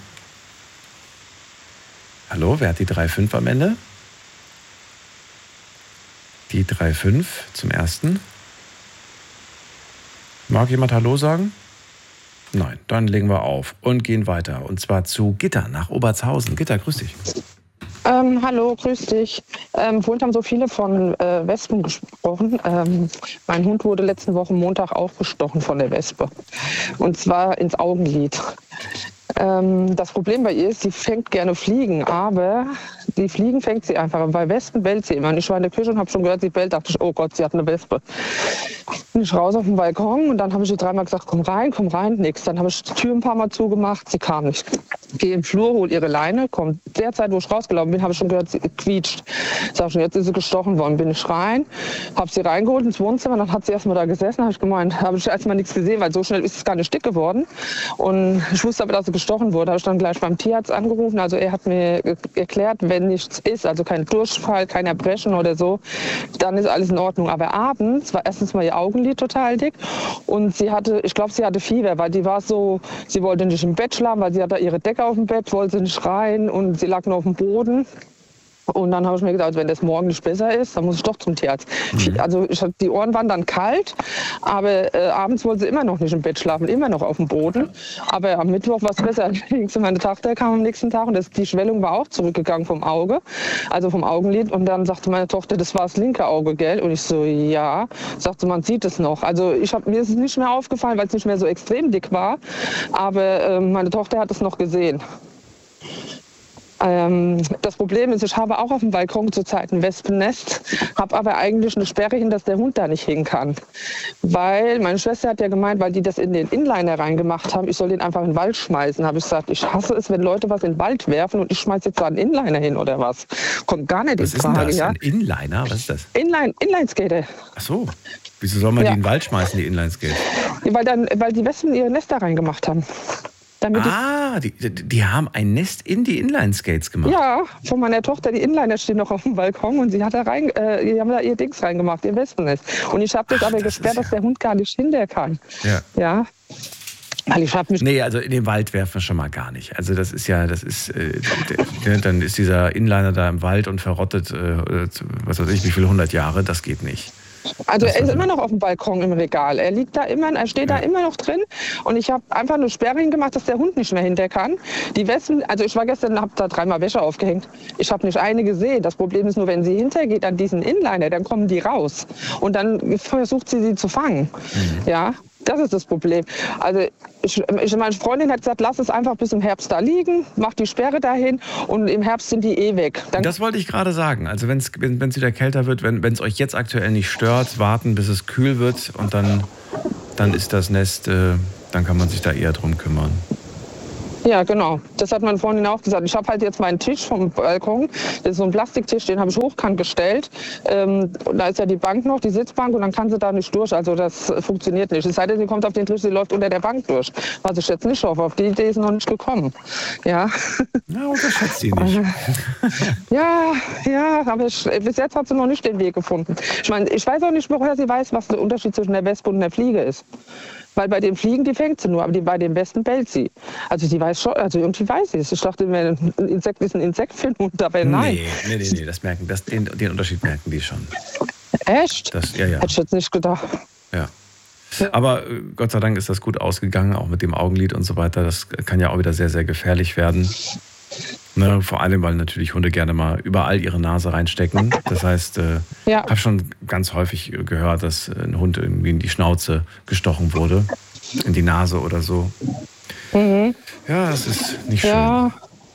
Hallo, wer hat die 35 am Ende? Die 3-5 zum ersten. Mag jemand Hallo sagen? Nein, dann legen wir auf und gehen weiter. Und zwar zu Gitta nach Obertshausen. Gitta, grüß dich. Hallo, grüß dich. Vorhin haben so viele von Wespen gesprochen. Mein Hund wurde letzte Woche Montag aufgestochen von der Wespe. Und zwar ins Augenlid. Das Problem bei ihr ist, sie fängt gerne Fliegen, aber die Fliegen fängt sie einfach. Bei Wespen bellt sie immer. Und ich war in der Küche und habe schon gehört, sie bellt. Dachte ich, oh Gott, sie hat eine Wespe. Bin ich raus auf den Balkon und dann habe ich ihr dreimal gesagt, komm rein, nix. Dann habe ich die Tür ein paar Mal zugemacht, sie kam nicht. Gehe im Flur, hol ihre Leine, kommt. Derzeit, wo ich rausgelaufen bin, habe ich schon gehört, sie quietscht. Sag schon, jetzt ist sie gestochen worden. Bin ich rein, habe sie reingeholt ins Wohnzimmer, dann hat sie erstmal da gesessen, habe ich gemeint, habe ich erstmal nichts gesehen, weil so schnell ist es gar nicht dick geworden. Und ich wusste aber, dass sie gestochen wurde. Habe ich dann gleich beim Tierarzt angerufen. Also er hat mir erklärt, wenn nichts ist, also kein Durchfall, kein Erbrechen oder so, dann ist alles in Ordnung. Aber abends war erstens mal ihr Augenlid total dick und ich glaube, sie hatte Fieber, weil die war so, sie wollte nicht im Bett schlafen, weil sie hatte ihre Decke auf dem Bett, wollte nicht rein und sie lag nur auf dem Boden. Und dann habe ich mir gedacht, wenn das morgen nicht besser ist, dann muss ich doch zum Tierarzt. Also die Ohren waren dann kalt, aber abends wollte sie immer noch nicht im Bett schlafen, immer noch auf dem Boden. Aber am Mittwoch war es besser. Meine Tochter kam am nächsten Tag und die Schwellung war auch zurückgegangen vom Auge, also vom Augenlid. Und dann sagte meine Tochter, das war das linke Auge, gell? Und ich so, ja. Sagte, man sieht es noch. Also mir ist es nicht mehr aufgefallen, weil es nicht mehr so extrem dick war. Aber meine Tochter hat es noch gesehen. Das Problem ist, ich habe auch auf dem Balkon zurzeit ein Wespennest, habe aber eigentlich eine Sperre hin, dass der Hund da nicht hin kann. Weil meine Schwester hat ja gemeint, weil die das in den Inliner reingemacht haben, ich soll den einfach in den Wald schmeißen. Habe ich gesagt, ich hasse es, wenn Leute was in den Wald werfen und ich schmeiße jetzt da einen Inliner hin oder was. Kommt gar nicht in Frage. Was ist denn das? Ja? Ein Inliner? Was ist das? Inlineskater. Ach so. Wieso soll man die in den Wald schmeißen, die Inlineskater? Weil die Wespen ihre Nester reingemacht haben. Die haben ein Nest in die Inline-Skates gemacht. Ja, von meiner Tochter, die Inliner stehen noch auf dem Balkon und sie hat da die haben da ihr Dings reingemacht, ihr Wespennest. Und ich habe das aber gesperrt, dass der Hund gar nicht hinter kann. Ja. Weil ich also in den Wald werfen wir schon mal gar nicht. Also dann ist dieser Inliner da im Wald und verrottet, was weiß ich, wie viele 100 Jahre, das geht nicht. Also er ist immer noch auf dem Balkon im Regal. Er steht da immer noch drin. Und ich habe einfach eine Sperre hingemacht, dass der Hund nicht mehr hinter kann. Die Wespen, also ich war gestern, habe da 3-mal Wäsche aufgehängt. Ich habe nicht eine gesehen. Das Problem ist nur, wenn sie hintergeht an diesen Inliner, dann kommen die raus. Und dann versucht sie zu fangen. Ja. Das ist das Problem. Also meine Freundin hat gesagt, lass es einfach bis im Herbst da liegen, mach die Sperre dahin und im Herbst sind die weg. Das wollte ich gerade sagen. Also wenn es wieder kälter wird, wenn es euch jetzt aktuell nicht stört, warten, bis es kühl wird und dann ist das Nest, dann kann man sich da eher drum kümmern. Ja, genau. Das hat meine Freundin auch gesagt. Ich habe halt jetzt meinen Tisch vom Balkon. Das ist so ein Plastiktisch, den habe ich hochkant gestellt. Da ist ja die Bank noch, die Sitzbank, und dann kann sie da nicht durch. Also das funktioniert nicht. Es sei denn, sie kommt auf den Tisch, sie läuft unter der Bank durch. Was ich jetzt nicht hoffe. Auf die Idee ist noch nicht gekommen. Ja. Na, unterschätzt sie nicht. Ja, aber bis jetzt hat sie noch nicht den Weg gefunden. Ich meine, ich weiß auch nicht, woher sie weiß, was der Unterschied zwischen der Wespe und der Fliege ist. Weil bei den Fliegen, die fängt sie nur, aber bei den Wespen bellt sie. Also sie weiß schon, also irgendwie weiß sie es. Ich dachte, ein Insekt ist ein Insekt für den Hund, dabei nein. Nee, den Unterschied merken die schon. Echt? Ja. Hätte ich jetzt nicht gedacht. Ja. Aber Gott sei Dank ist das gut ausgegangen, auch mit dem Augenlid und so weiter. Das kann ja auch wieder sehr, sehr gefährlich werden. Ne, vor allem, weil natürlich Hunde gerne mal überall ihre Nase reinstecken. Das heißt, ich habe schon ganz häufig gehört, dass ein Hund irgendwie in die Schnauze gestochen wurde, in die Nase oder so. Ja, das ist nicht schön.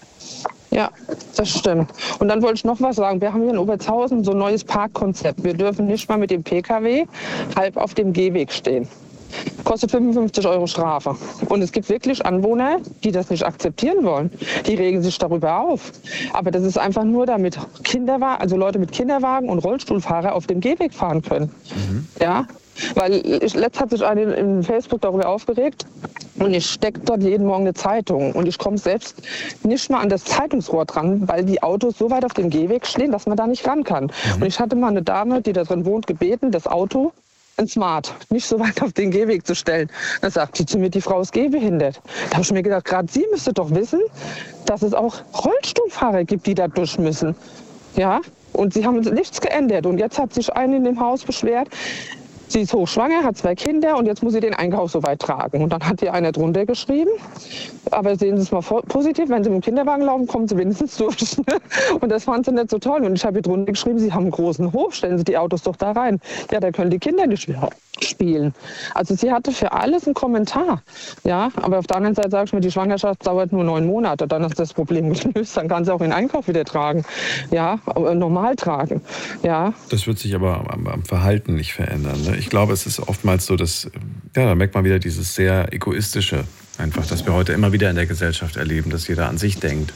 Ja, das stimmt. Und dann wollte ich noch was sagen. Wir haben hier in Obertshausen so ein neues Parkkonzept. Wir dürfen nicht mal mit dem PKW halb auf dem Gehweg stehen. Kostet 55 € Strafe. Und es gibt wirklich Anwohner, die das nicht akzeptieren wollen. Die regen sich darüber auf. Aber das ist einfach nur, damit Leute mit Kinderwagen und Rollstuhlfahrer auf dem Gehweg fahren können. Ja, weil letzt hat sich einer in Facebook darüber aufgeregt und ich stecke dort jeden Morgen eine Zeitung und ich komme selbst nicht mal an das Zeitungsrohr dran, weil die Autos so weit auf dem Gehweg stehen, dass man da nicht ran kann. Und ich hatte mal eine Dame, die da drin wohnt, gebeten, das Auto ein Smart, nicht so weit auf den Gehweg zu stellen. Dann sagt sie zu mir, die Frau ist gehbehindert. Da habe ich mir gedacht, gerade sie müsste doch wissen, dass es auch Rollstuhlfahrer gibt, die da durch müssen. Ja, und sie haben nichts geändert. Und jetzt hat sich eine in dem Haus beschwert, sie ist hochschwanger, hat 2 Kinder und jetzt muss sie den Einkauf so weit tragen. Und dann hat ihr einer drunter geschrieben, aber sehen Sie es mal positiv, wenn Sie mit dem Kinderwagen laufen, kommen Sie wenigstens durch. Und das fand sie nicht so toll. Und ich habe ihr drunter geschrieben, Sie haben einen großen Hof, stellen Sie die Autos doch da rein. Ja, da können die Kinder nicht spielen. Also sie hatte für alles einen Kommentar. Ja, aber auf der anderen Seite sage ich mir, die Schwangerschaft dauert nur 9 Monate, dann ist das Problem gelöst, dann kann sie auch den Einkauf wieder tragen. Ja, normal tragen. Ja. Das wird sich aber am Verhalten nicht verändern. Ne? Ich glaube, es ist oftmals so, dass, da merkt man wieder dieses sehr egoistische, einfach, dass wir heute immer wieder in der Gesellschaft erleben, dass jeder an sich denkt.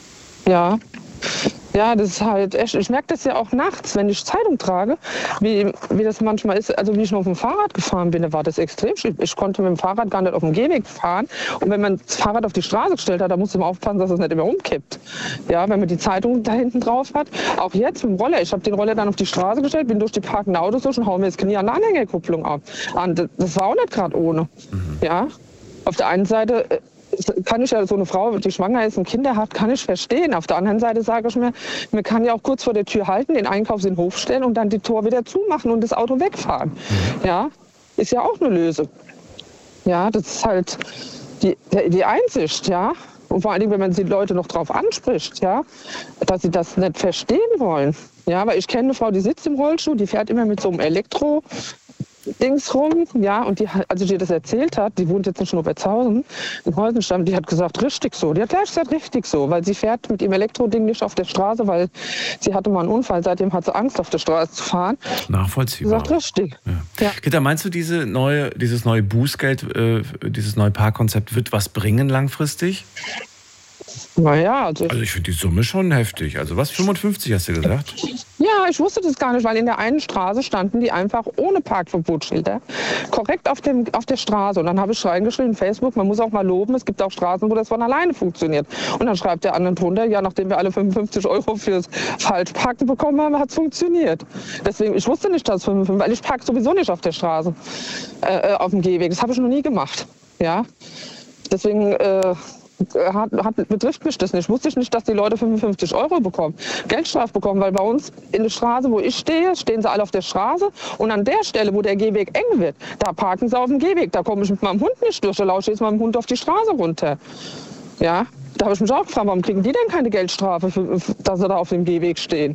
Ja. Ja, das ist halt echt. Ich merke das ja auch nachts, wenn ich Zeitung trage, wie das manchmal ist. Also wie ich noch auf dem Fahrrad gefahren bin, da war das extrem schlimm. Ich konnte mit dem Fahrrad gar nicht auf dem Gehweg fahren. Und wenn man das Fahrrad auf die Straße gestellt hat, da musste man aufpassen, dass es nicht immer umkippt. Ja, wenn man die Zeitung da hinten drauf hat. Auch jetzt mit dem Roller. Ich habe den Roller dann auf die Straße gestellt, bin durch die parkenden Autos durch und haue mir das Knie an der Anhängerkupplung ab. Das war auch nicht gerade ohne. Ja, auf der einen Seite kann ich ja so eine Frau, die schwanger ist und Kinder hat, kann ich verstehen. Auf der anderen Seite sage ich mir, man kann ja auch kurz vor der Tür halten, den Einkauf in den Hof stellen und dann die Tor wieder zumachen und das Auto wegfahren. Ja, ist ja auch eine Lösung. Ja, das ist halt die Einsicht, ja. Und vor allen Dingen, wenn man die Leute noch drauf anspricht, ja, dass sie das nicht verstehen wollen. Ja, weil ich kenne eine Frau, die sitzt im Rollstuhl, die fährt immer mit so einem Elektro-Dings rum, ja, und als ich ihr das erzählt hat, die wohnt jetzt nicht in Obertshausen, in Heusenstamm, die hat gesagt, richtig so. Die hat gleich gesagt, richtig so, weil sie fährt mit ihrem Elektroding nicht auf der Straße, weil sie hatte mal einen Unfall, seitdem hat sie Angst, auf der Straße zu fahren. Nachvollziehbar. Sie sagt, richtig. Ja. Gitta, meinst du, dieses neue Bußgeld, dieses neue Parkkonzept wird was bringen langfristig? Naja, also ich finde die Summe schon heftig. Also was, 55 hast du gesagt? Ja, ich wusste das gar nicht, weil in der einen Straße standen die einfach ohne Parkverbotsschilder korrekt auf der Straße. Und dann habe ich reingeschrieben, Facebook, man muss auch mal loben, es gibt auch Straßen, wo das von alleine funktioniert. Und dann schreibt der andere drunter, ja, nachdem wir alle 55 € fürs Falschparken bekommen haben, hat es funktioniert. Deswegen, ich wusste nicht, dass es 55, weil ich parke sowieso nicht auf der Straße, auf dem Gehweg. Das habe ich noch nie gemacht. Ja, deswegen betrifft mich das nicht. Wusste ich nicht, dass die Leute 55 € bekommen, Geldstrafe bekommen, weil bei uns in der Straße, wo ich stehe, stehen sie alle auf der Straße und an der Stelle, wo der Gehweg eng wird, da parken sie auf dem Gehweg. Da komme ich mit meinem Hund nicht durch, da lausche ich jetzt mit meinem Hund auf die Straße runter. Ja, da habe ich mich auch gefragt, warum kriegen die denn keine Geldstrafe, dass sie da auf dem Gehweg stehen?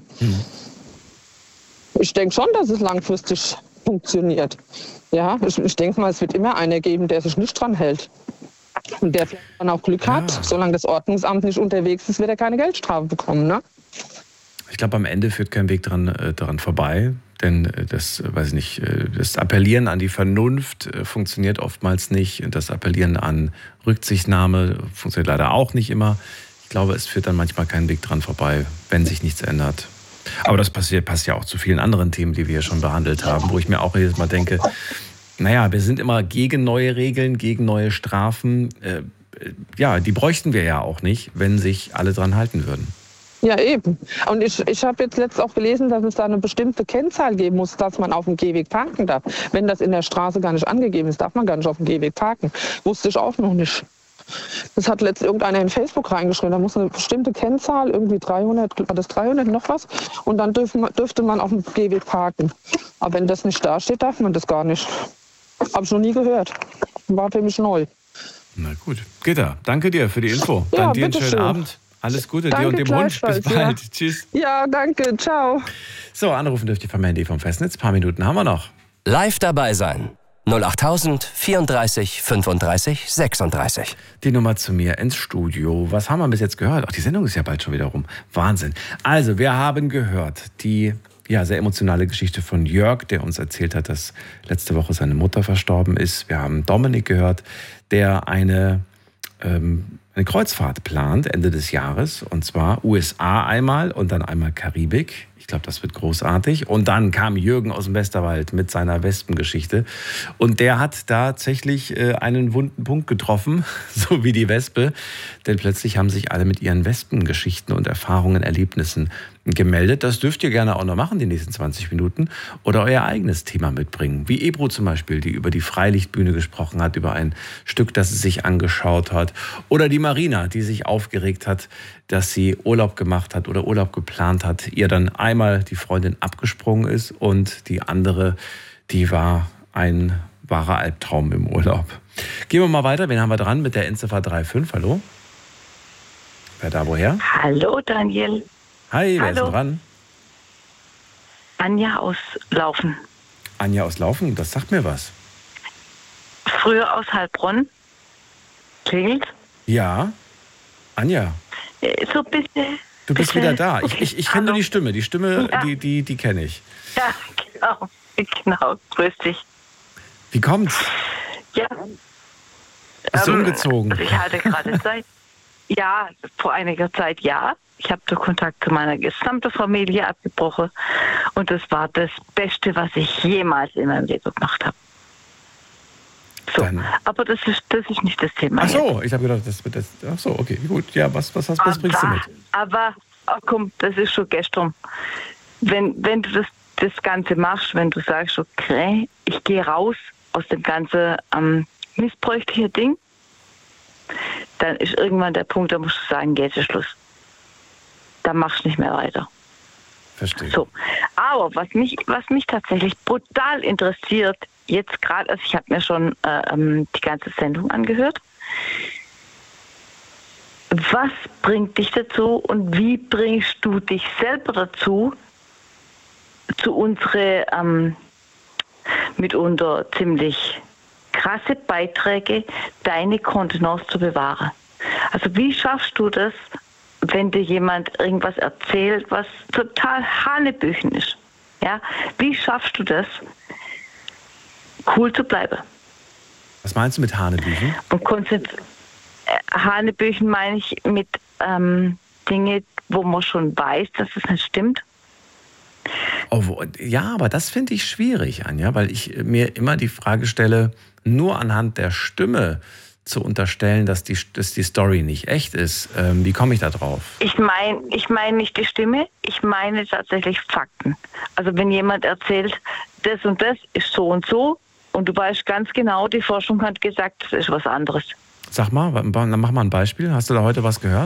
Ich denke schon, dass es langfristig funktioniert. Ja, ich denke mal, es wird immer einer geben, der sich nicht dran hält. Und der vielleicht dann auch Glück hat, solange das Ordnungsamt nicht unterwegs ist, wird er keine Geldstrafe bekommen, ne? Ich glaube, am Ende führt kein Weg daran vorbei, denn das Appellieren an die Vernunft funktioniert oftmals nicht. Das Appellieren an Rücksichtnahme funktioniert leider auch nicht immer. Ich glaube, es führt dann manchmal kein Weg dran vorbei, wenn sich nichts ändert. Aber das passt ja auch zu vielen anderen Themen, die wir schon behandelt haben, wo ich mir auch jedes Mal denke, naja, wir sind immer gegen neue Regeln, gegen neue Strafen. Die bräuchten wir ja auch nicht, wenn sich alle dran halten würden. Ja, eben. Und ich habe jetzt letztens auch gelesen, dass es da eine bestimmte Kennzahl geben muss, dass man auf dem Gehweg parken darf. Wenn das in der Straße gar nicht angegeben ist, darf man gar nicht auf dem Gehweg parken. Wusste ich auch noch nicht. Das hat letztens irgendeiner in Facebook reingeschrieben. Da muss eine bestimmte Kennzahl, irgendwie 300, war das 300 noch was? Und dann dürfte man auf dem Gehweg parken. Aber wenn das nicht da steht, darf man das gar nicht. Habe ich noch nie gehört. War für mich neu. Na gut. Gitta, danke dir für die Info. Dann dir einen schönen Abend. Alles Gute dir und dem Hund. Bis bald. Ja. Tschüss. Ja, danke. Ciao. So, anrufen dürft ihr vom Handy vom Festnetz. Ein paar Minuten haben wir noch. Live dabei sein. 08000 34 35 36. Die Nummer zu mir ins Studio. Was haben wir bis jetzt gehört? Ach, die Sendung ist ja bald schon wieder rum. Wahnsinn. Also, wir haben gehört, die sehr emotionale Geschichte von Jörg, der uns erzählt hat, dass letzte Woche seine Mutter verstorben ist. Wir haben Dominik gehört, der eine Kreuzfahrt plant Ende des Jahres. Und zwar USA einmal und dann einmal Karibik. Ich glaube, das wird großartig. Und dann kam Jürgen aus dem Westerwald mit seiner Wespengeschichte. Und der hat tatsächlich einen wunden Punkt getroffen, so wie die Wespe. Denn plötzlich haben sich alle mit ihren Wespengeschichten und Erfahrungen, Erlebnissen gemeldet. Das dürft ihr gerne auch noch machen, die nächsten 20 Minuten. Oder euer eigenes Thema mitbringen. Wie Ebro zum Beispiel, die über die Freilichtbühne gesprochen hat, über ein Stück, das sie sich angeschaut hat. Oder die Marina, die sich aufgeregt hat, dass sie Urlaub gemacht hat oder Urlaub geplant hat. Ihr dann einmal die Freundin abgesprungen ist und die andere, die war ein wahrer Albtraum im Urlaub. Gehen wir mal weiter. Wen haben wir dran mit der Endziffer 35? Hallo? Wer da woher? Hallo Daniel. Hi, wer ist denn dran? Anja aus Laufen. Anja aus Laufen, das sagt mir was. Früher aus Heilbronn. Klingelt? Ja. Anja. So ein bisschen. Du bist wieder da. Ich kenne nur die Stimme. Die Stimme, ja. die kenne ich. Ja, genau. Grüß dich. Wie kommt's? Ja. Bist du umgezogen? Also ich hatte gerade Zeit. Ja, vor einiger Zeit ja. Ich habe den Kontakt zu meiner gesamten Familie abgebrochen. Und das war das Beste, was ich jemals in meinem Leben gemacht habe. So, dann. Aber das ist nicht das Thema. Ach so, ich habe gedacht, das wird das. Ach so, okay, gut. Ja, was bringst du mit? Aber komm, das ist schon gestern. Wenn du das Ganze machst, wenn du sagst, okay, ich gehe raus aus dem ganzen missbräuchlichen Ding, dann ist irgendwann der Punkt, da musst du sagen, jetzt ist Schluss. Dann machst du nicht mehr weiter. Verstehe. So. Aber was mich tatsächlich brutal interessiert, jetzt gerade, also ich habe mir schon die ganze Sendung angehört. Was bringt dich dazu und wie bringst du dich selber dazu, zu unsere mitunter ziemlich krasse Beiträge, deine Kontenance zu bewahren? Also wie schaffst du das, wenn dir jemand irgendwas erzählt, was total Hanebüchen ist? Ja? Wie schaffst du das, cool zu bleiben? Was meinst du mit Hanebüchen? Und Hanebüchen meine ich mit Dinge, wo man schon weiß, dass es nicht stimmt. Ja, aber das finde ich schwierig, Anja, weil ich mir immer die Frage stelle, nur anhand der Stimme zu unterstellen, dass die Story nicht echt ist. Wie komme ich da drauf? Ich meine nicht die Stimme, ich meine tatsächlich Fakten. Also wenn jemand erzählt, das und das ist so und du weißt ganz genau, die Forschung hat gesagt, das ist was anderes. Sag mal, dann mach mal ein Beispiel. Hast du da heute was gehört?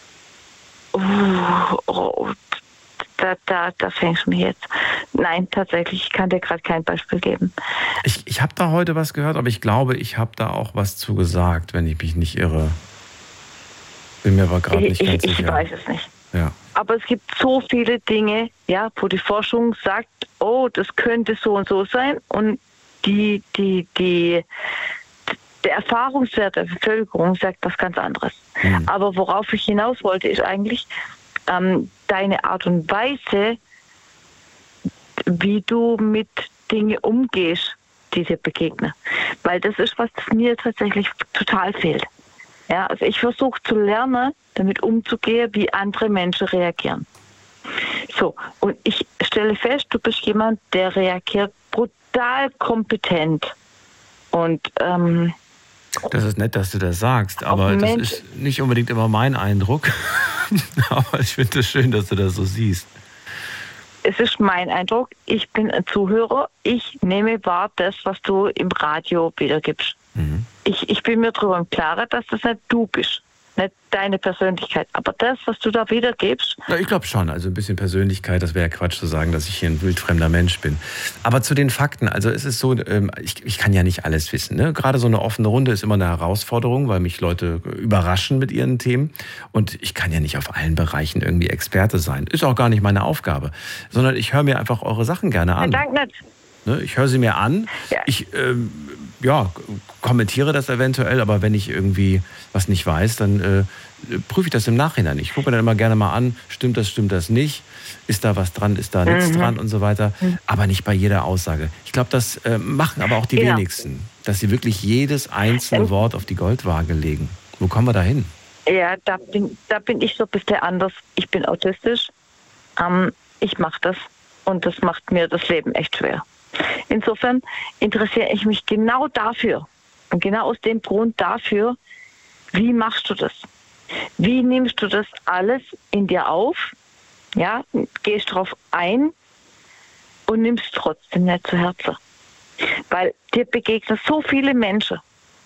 Da fängst du mich jetzt. Nein, tatsächlich, ich kann dir gerade kein Beispiel geben. Ich habe da heute was gehört, aber ich glaube, ich habe da auch was zu gesagt, wenn ich mich nicht irre. Bin mir aber gerade nicht ganz sicher. Ich weiß es nicht. Ja. Aber es gibt so viele Dinge, ja, wo die Forschung sagt, oh, das könnte so und so sein und der Erfahrungswert der Bevölkerung sagt was ganz anderes. Aber worauf ich hinaus wollte, ist eigentlich deine Art und Weise, wie du mit Dingen umgehst, die dir begegnen. Weil das ist, was mir tatsächlich total fehlt. Ja, also ich versuche zu lernen, damit umzugehen, wie andere Menschen reagieren. So, und ich stelle fest, du bist jemand, der reagiert brutal kompetent. Und das ist nett, dass du das sagst, aber das ist nicht unbedingt immer mein Eindruck. Aber ich finde es schön, dass du das so siehst. Es ist mein Eindruck, ich bin ein Zuhörer, ich nehme wahr das, was du im Radio wiedergibst. Mhm. Ich bin mir darüber im Klaren, dass das nicht du bist, nicht deine Persönlichkeit, aber das, was du da wiedergibst. Ja, ich glaube schon, also ein bisschen Persönlichkeit, das wäre ja Quatsch zu sagen, dass ich hier ein wildfremder Mensch bin. Aber zu den Fakten, also es ist so, ich kann ja nicht alles wissen. Ne? Gerade so eine offene Runde ist immer eine Herausforderung, weil mich Leute überraschen mit ihren Themen und ich kann ja nicht auf allen Bereichen irgendwie Experte sein. Ist auch gar nicht meine Aufgabe, sondern ich höre mir einfach eure Sachen gerne an. Danke nicht. Ne? Ich höre sie mir an, ja. Ich kommentiere das eventuell, aber wenn ich irgendwie was nicht weiß, dann prüfe ich das im Nachhinein. Ich gucke mir dann immer gerne mal an, stimmt das nicht, ist da was dran, ist da nichts dran und so weiter, aber nicht bei jeder Aussage. Ich glaube, das machen aber auch die wenigsten, dass sie wirklich jedes einzelne Wort auf die Goldwaage legen. Wo kommen wir da hin? Ja, da bin ich so ein bisschen anders. Ich bin autistisch, ich mache das und das macht mir das Leben echt schwer. Insofern interessiere ich mich genau dafür und genau aus dem Grund dafür, wie machst du das? Wie nimmst du das alles in dir auf? Ja, gehst drauf ein und nimmst trotzdem nicht zu Herzen. Weil dir begegnen so viele Menschen.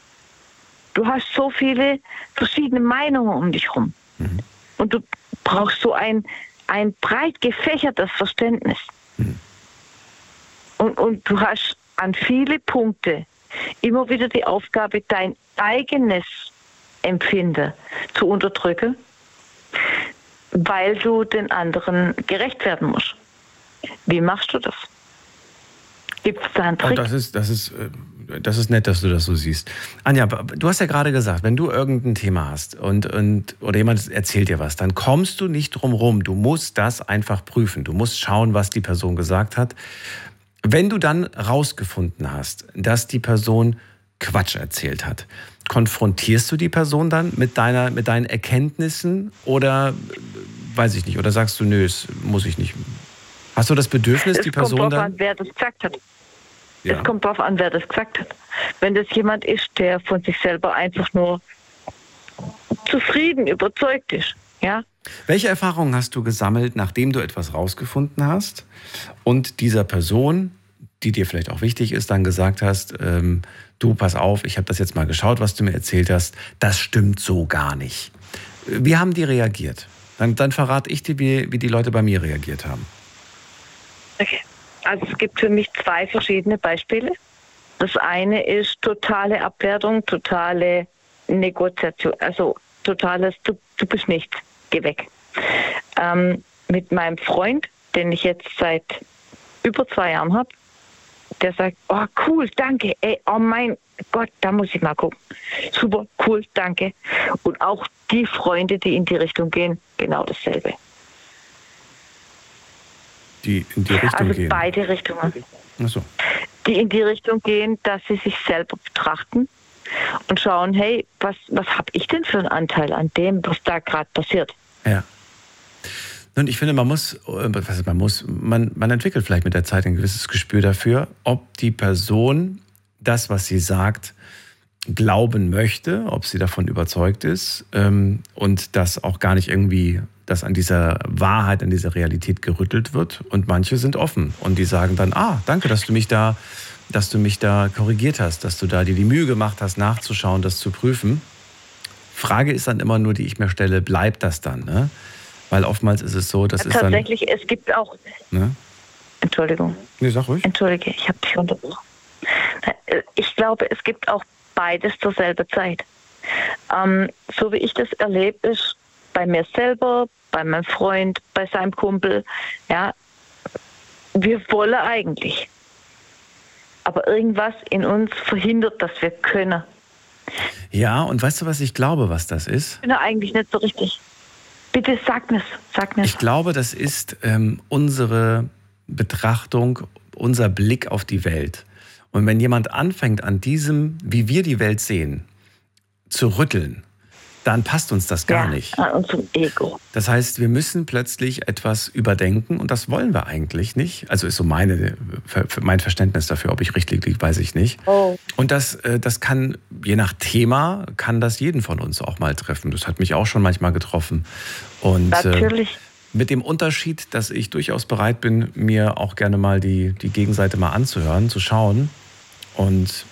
Du hast so viele verschiedene Meinungen um dich herum. Mhm. Und du brauchst so ein breit gefächertes Verständnis. Mhm. Und du hast an viele Punkte immer wieder die Aufgabe, dein eigenes Empfinden zu unterdrücken, weil du den anderen gerecht werden musst. Wie machst du das? Gibt es da einen Trick? Das ist nett, dass du das so siehst. Anja, du hast ja gerade gesagt, wenn du irgendein Thema hast oder jemand erzählt dir was, dann kommst du nicht drum rum. Du musst das einfach prüfen. Du musst schauen, was die Person gesagt hat. Wenn du dann rausgefunden hast, dass die Person Quatsch erzählt hat, konfrontierst du die Person dann mit deinen Erkenntnissen oder weiß ich nicht, oder sagst du, nö, das muss ich nicht? Hast du das Bedürfnis, die Person dann? Es kommt darauf an, wer das gesagt hat. Ja. Es kommt darauf an, wer das gesagt hat. Wenn das jemand ist, der von sich selber einfach nur zufrieden, überzeugt ist, ja. Welche Erfahrungen hast du gesammelt, nachdem du etwas rausgefunden hast und dieser Person, die dir vielleicht auch wichtig ist, dann gesagt hast, du, pass auf, ich habe das jetzt mal geschaut, was du mir erzählt hast, das stimmt so gar nicht. Wie haben die reagiert? Dann verrate ich dir, wie die Leute bei mir reagiert haben. Okay. Also es gibt für mich zwei verschiedene Beispiele. Das eine ist totale Abwertung, totale Negoziation, also totales, du bist nichts, geh weg. Mit meinem Freund, den ich jetzt seit über 2 Jahren habe, der sagt, oh cool, danke, ey, oh mein Gott, da muss ich mal gucken. Super, cool, danke. Und auch die Freunde, die in die Richtung gehen, genau dasselbe. Die in die Richtung gehen? Also beide Richtungen. Ach so. Die in die Richtung gehen, dass sie sich selber betrachten, und schauen, hey, was habe ich denn für einen Anteil an dem, was da gerade passiert? Ja. Und ich finde, man entwickelt vielleicht mit der Zeit ein gewisses Gespür dafür, ob die Person das, was sie sagt, glauben möchte, ob sie davon überzeugt ist und dass auch gar nicht irgendwie, dass an dieser Wahrheit, an dieser Realität gerüttelt wird. Und manche sind offen und die sagen dann, danke, dass du mich da korrigiert hast, dass du da dir die Mühe gemacht hast, nachzuschauen, das zu prüfen. Frage ist dann immer nur, die ich mir stelle, bleibt das dann, ne? Weil oftmals ist es so, dass es dann... Tatsächlich, es gibt auch... Ne? Entschuldigung. Nee, sag ruhig. Entschuldige, ich habe dich unterbrochen. Ich glaube, es gibt auch beides zur selben Zeit. So wie ich das erlebe, ist bei mir selber, bei meinem Freund, bei seinem Kumpel, ja, wir wollen eigentlich. Aber irgendwas in uns verhindert, dass wir können. Ja, und weißt du, was ich glaube, was das ist? Ich bin eigentlich nicht so richtig. Bitte sag mir's. Ich glaube, das ist unsere Betrachtung, unser Blick auf die Welt. Und wenn jemand anfängt, an diesem, wie wir die Welt sehen, zu rütteln, dann passt uns das gar nicht. An unserem Ego. Das heißt, wir müssen plötzlich etwas überdenken und das wollen wir eigentlich nicht. Also ist so mein Verständnis dafür, ob ich richtig liege, weiß ich nicht. Oh. Und das kann, je nach Thema, kann das jeden von uns auch mal treffen. Das hat mich auch schon manchmal getroffen. Und natürlich. Mit dem Unterschied, dass ich durchaus bereit bin, mir auch gerne mal die Gegenseite mal anzuhören, zu schauen. Und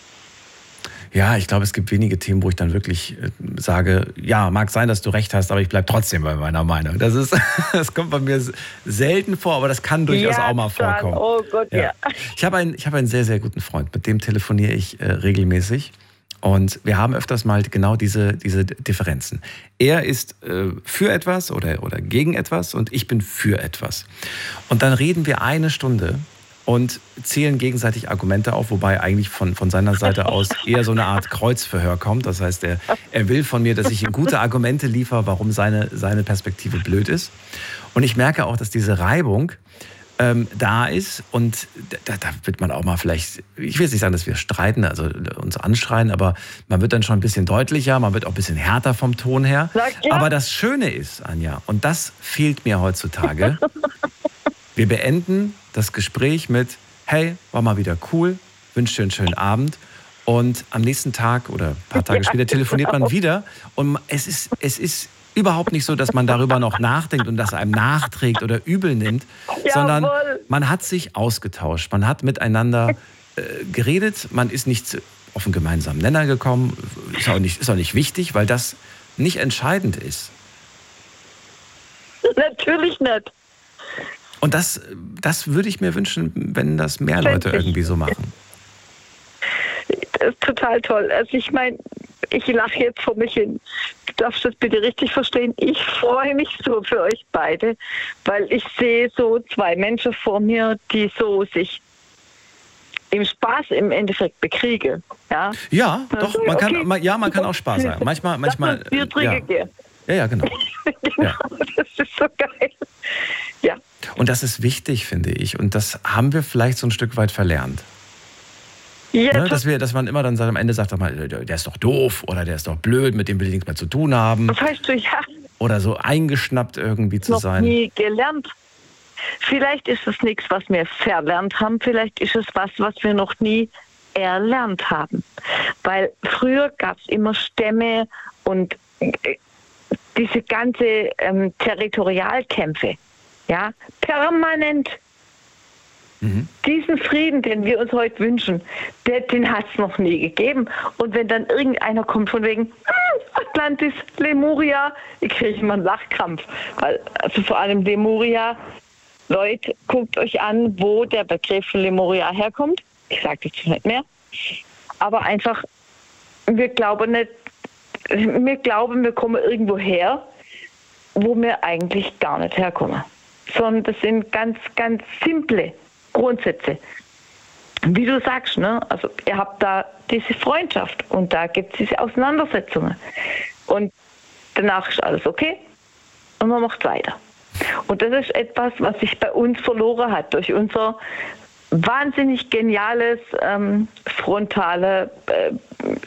ja, ich glaube, es gibt wenige Themen, wo ich dann wirklich sage, ja, mag sein, dass du recht hast, aber ich bleibe trotzdem bei meiner Meinung. Das kommt bei mir selten vor, aber das kann durchaus auch mal vorkommen. Oh Gott, ja. Ich habe einen sehr, sehr guten Freund, mit dem telefoniere ich regelmäßig. Und wir haben öfters mal genau diese Differenzen. Er ist für etwas oder gegen etwas und ich bin für etwas. Und dann reden wir eine Stunde und zählen gegenseitig Argumente auf, wobei eigentlich von seiner Seite aus eher so eine Art Kreuzverhör kommt. Das heißt, er will von mir, dass ich ihm gute Argumente liefere, warum seine Perspektive blöd ist. Und ich merke auch, dass diese Reibung da ist und da wird man auch mal vielleicht, ich will jetzt nicht sagen, dass wir streiten, also uns anschreien, aber man wird dann schon ein bisschen deutlicher, man wird auch ein bisschen härter vom Ton her. Ja. Aber das Schöne ist, Anja, und das fehlt mir heutzutage, wir beenden das Gespräch mit, hey, war mal wieder cool, wünsche dir einen schönen Abend und am nächsten Tag oder ein paar Tage später telefoniert man wieder und es ist überhaupt nicht so, dass man darüber noch nachdenkt und das einem nachträgt oder übel nimmt, sondern man hat sich ausgetauscht, man hat miteinander geredet, man ist nicht auf einen gemeinsamen Nenner gekommen, ist auch nicht wichtig, weil das nicht entscheidend ist. Natürlich nicht. Und das würde ich mir wünschen, wenn das mehr Leute irgendwie so machen. Das ist total toll. Also ich meine, ich lache jetzt vor mich hin. Du darfst das bitte richtig verstehen. Ich freue mich so für euch beide, weil ich sehe so zwei Menschen vor mir, die so sich im Spaß im Endeffekt bekriegen. Ja, doch. Man kann auch Spaß haben. Manchmal. Bier trinken gehen. Ja, genau. Genau, ja. Das ist so geil. Ja. Und das ist wichtig, finde ich. Und das haben wir vielleicht so ein Stück weit verlernt. Ja, ne? Dass man immer dann am Ende sagt, der ist doch doof oder der ist doch blöd, mit dem will ich nichts mehr zu tun haben. Das heißt du, ja. Oder so eingeschnappt irgendwie zu sein. Noch nie gelernt. Vielleicht ist es nichts, was wir verlernt haben. Vielleicht ist es was wir noch nie erlernt haben. Weil früher gab es immer Stämme und diese ganze Territorialkämpfe. Ja, permanent. Mhm. Diesen Frieden, den wir uns heute wünschen, den hat es noch nie gegeben. Und wenn dann irgendeiner kommt von wegen Atlantis, Lemuria, ich kriege immer einen Lachkrampf. Weil, also vor allem Lemuria, Leute, guckt euch an, wo der Begriff Lemuria herkommt. Ich sage dazu nicht mehr. Aber einfach, wir glauben, wir kommen irgendwo her, wo wir eigentlich gar nicht herkommen. Sondern das sind ganz, ganz simple Grundsätze. Wie du sagst, ne? Also ihr habt da diese Freundschaft und da gibt es diese Auseinandersetzungen. Und danach ist alles okay und man macht weiter. Und das ist etwas, was sich bei uns verloren hat durch unser wahnsinnig geniales frontale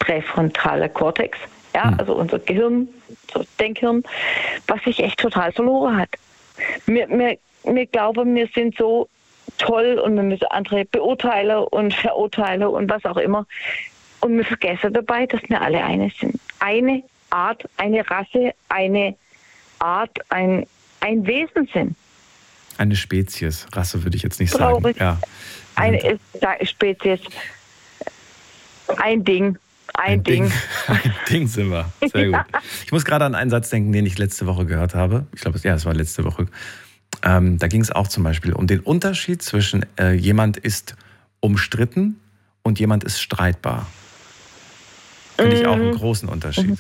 präfrontale Kortex, ja, also unser Gehirn, so Denkhirn, was sich echt total verloren hat. Wir glauben, wir sind so toll und wir müssen andere beurteilen und verurteilen und was auch immer. Und wir vergessen dabei, dass wir alle eine sind. Eine Art, eine Rasse, eine Art, ein Wesen sind. Eine Spezies. Rasse würde ich jetzt nicht sagen. Ja. Eine Spezies. Ein Ding. Ein Ding. Ein Ding sind wir. Sehr gut. Ich muss gerade an einen Satz denken, den ich letzte Woche gehört habe. Ich glaube, es war letzte Woche. Da ging es auch zum Beispiel um den Unterschied zwischen jemand ist umstritten und jemand ist streitbar. Finde ich auch einen großen Unterschied.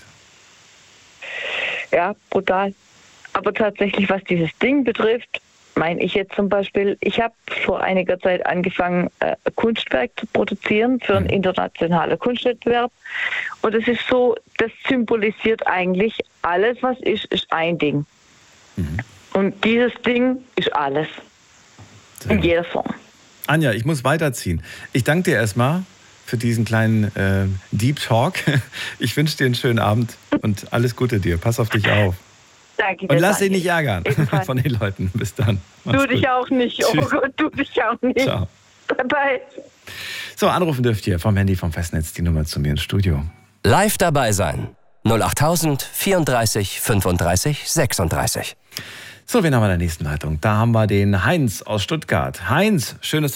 Ja, brutal. Aber tatsächlich, was dieses Ding betrifft, meine ich jetzt zum Beispiel, ich habe vor einiger Zeit angefangen, Kunstwerk zu produzieren für einen internationalen Kunstwettbewerb. Und es ist so, das symbolisiert eigentlich, alles, was ist ein Ding. Und dieses Ding ist alles. In jeder Form. Anja, ich muss weiterziehen. Ich danke dir erstmal für diesen kleinen Deep Talk. Ich wünsche dir einen schönen Abend und alles Gute dir. Pass auf dich auf. Danke dir. Und lass dich nicht ärgern von den Leuten. Bis dann. Du dich auch nicht. Oh Gott, du dich auch nicht. Ciao. Bye. So, anrufen dürft ihr vom Handy vom Festnetz die Nummer zu mir ins Studio. Live dabei sein. 08000 34 35 36. So, wen haben wir in der nächsten Leitung? Da haben wir den Heinz aus Stuttgart. Heinz, schön, dass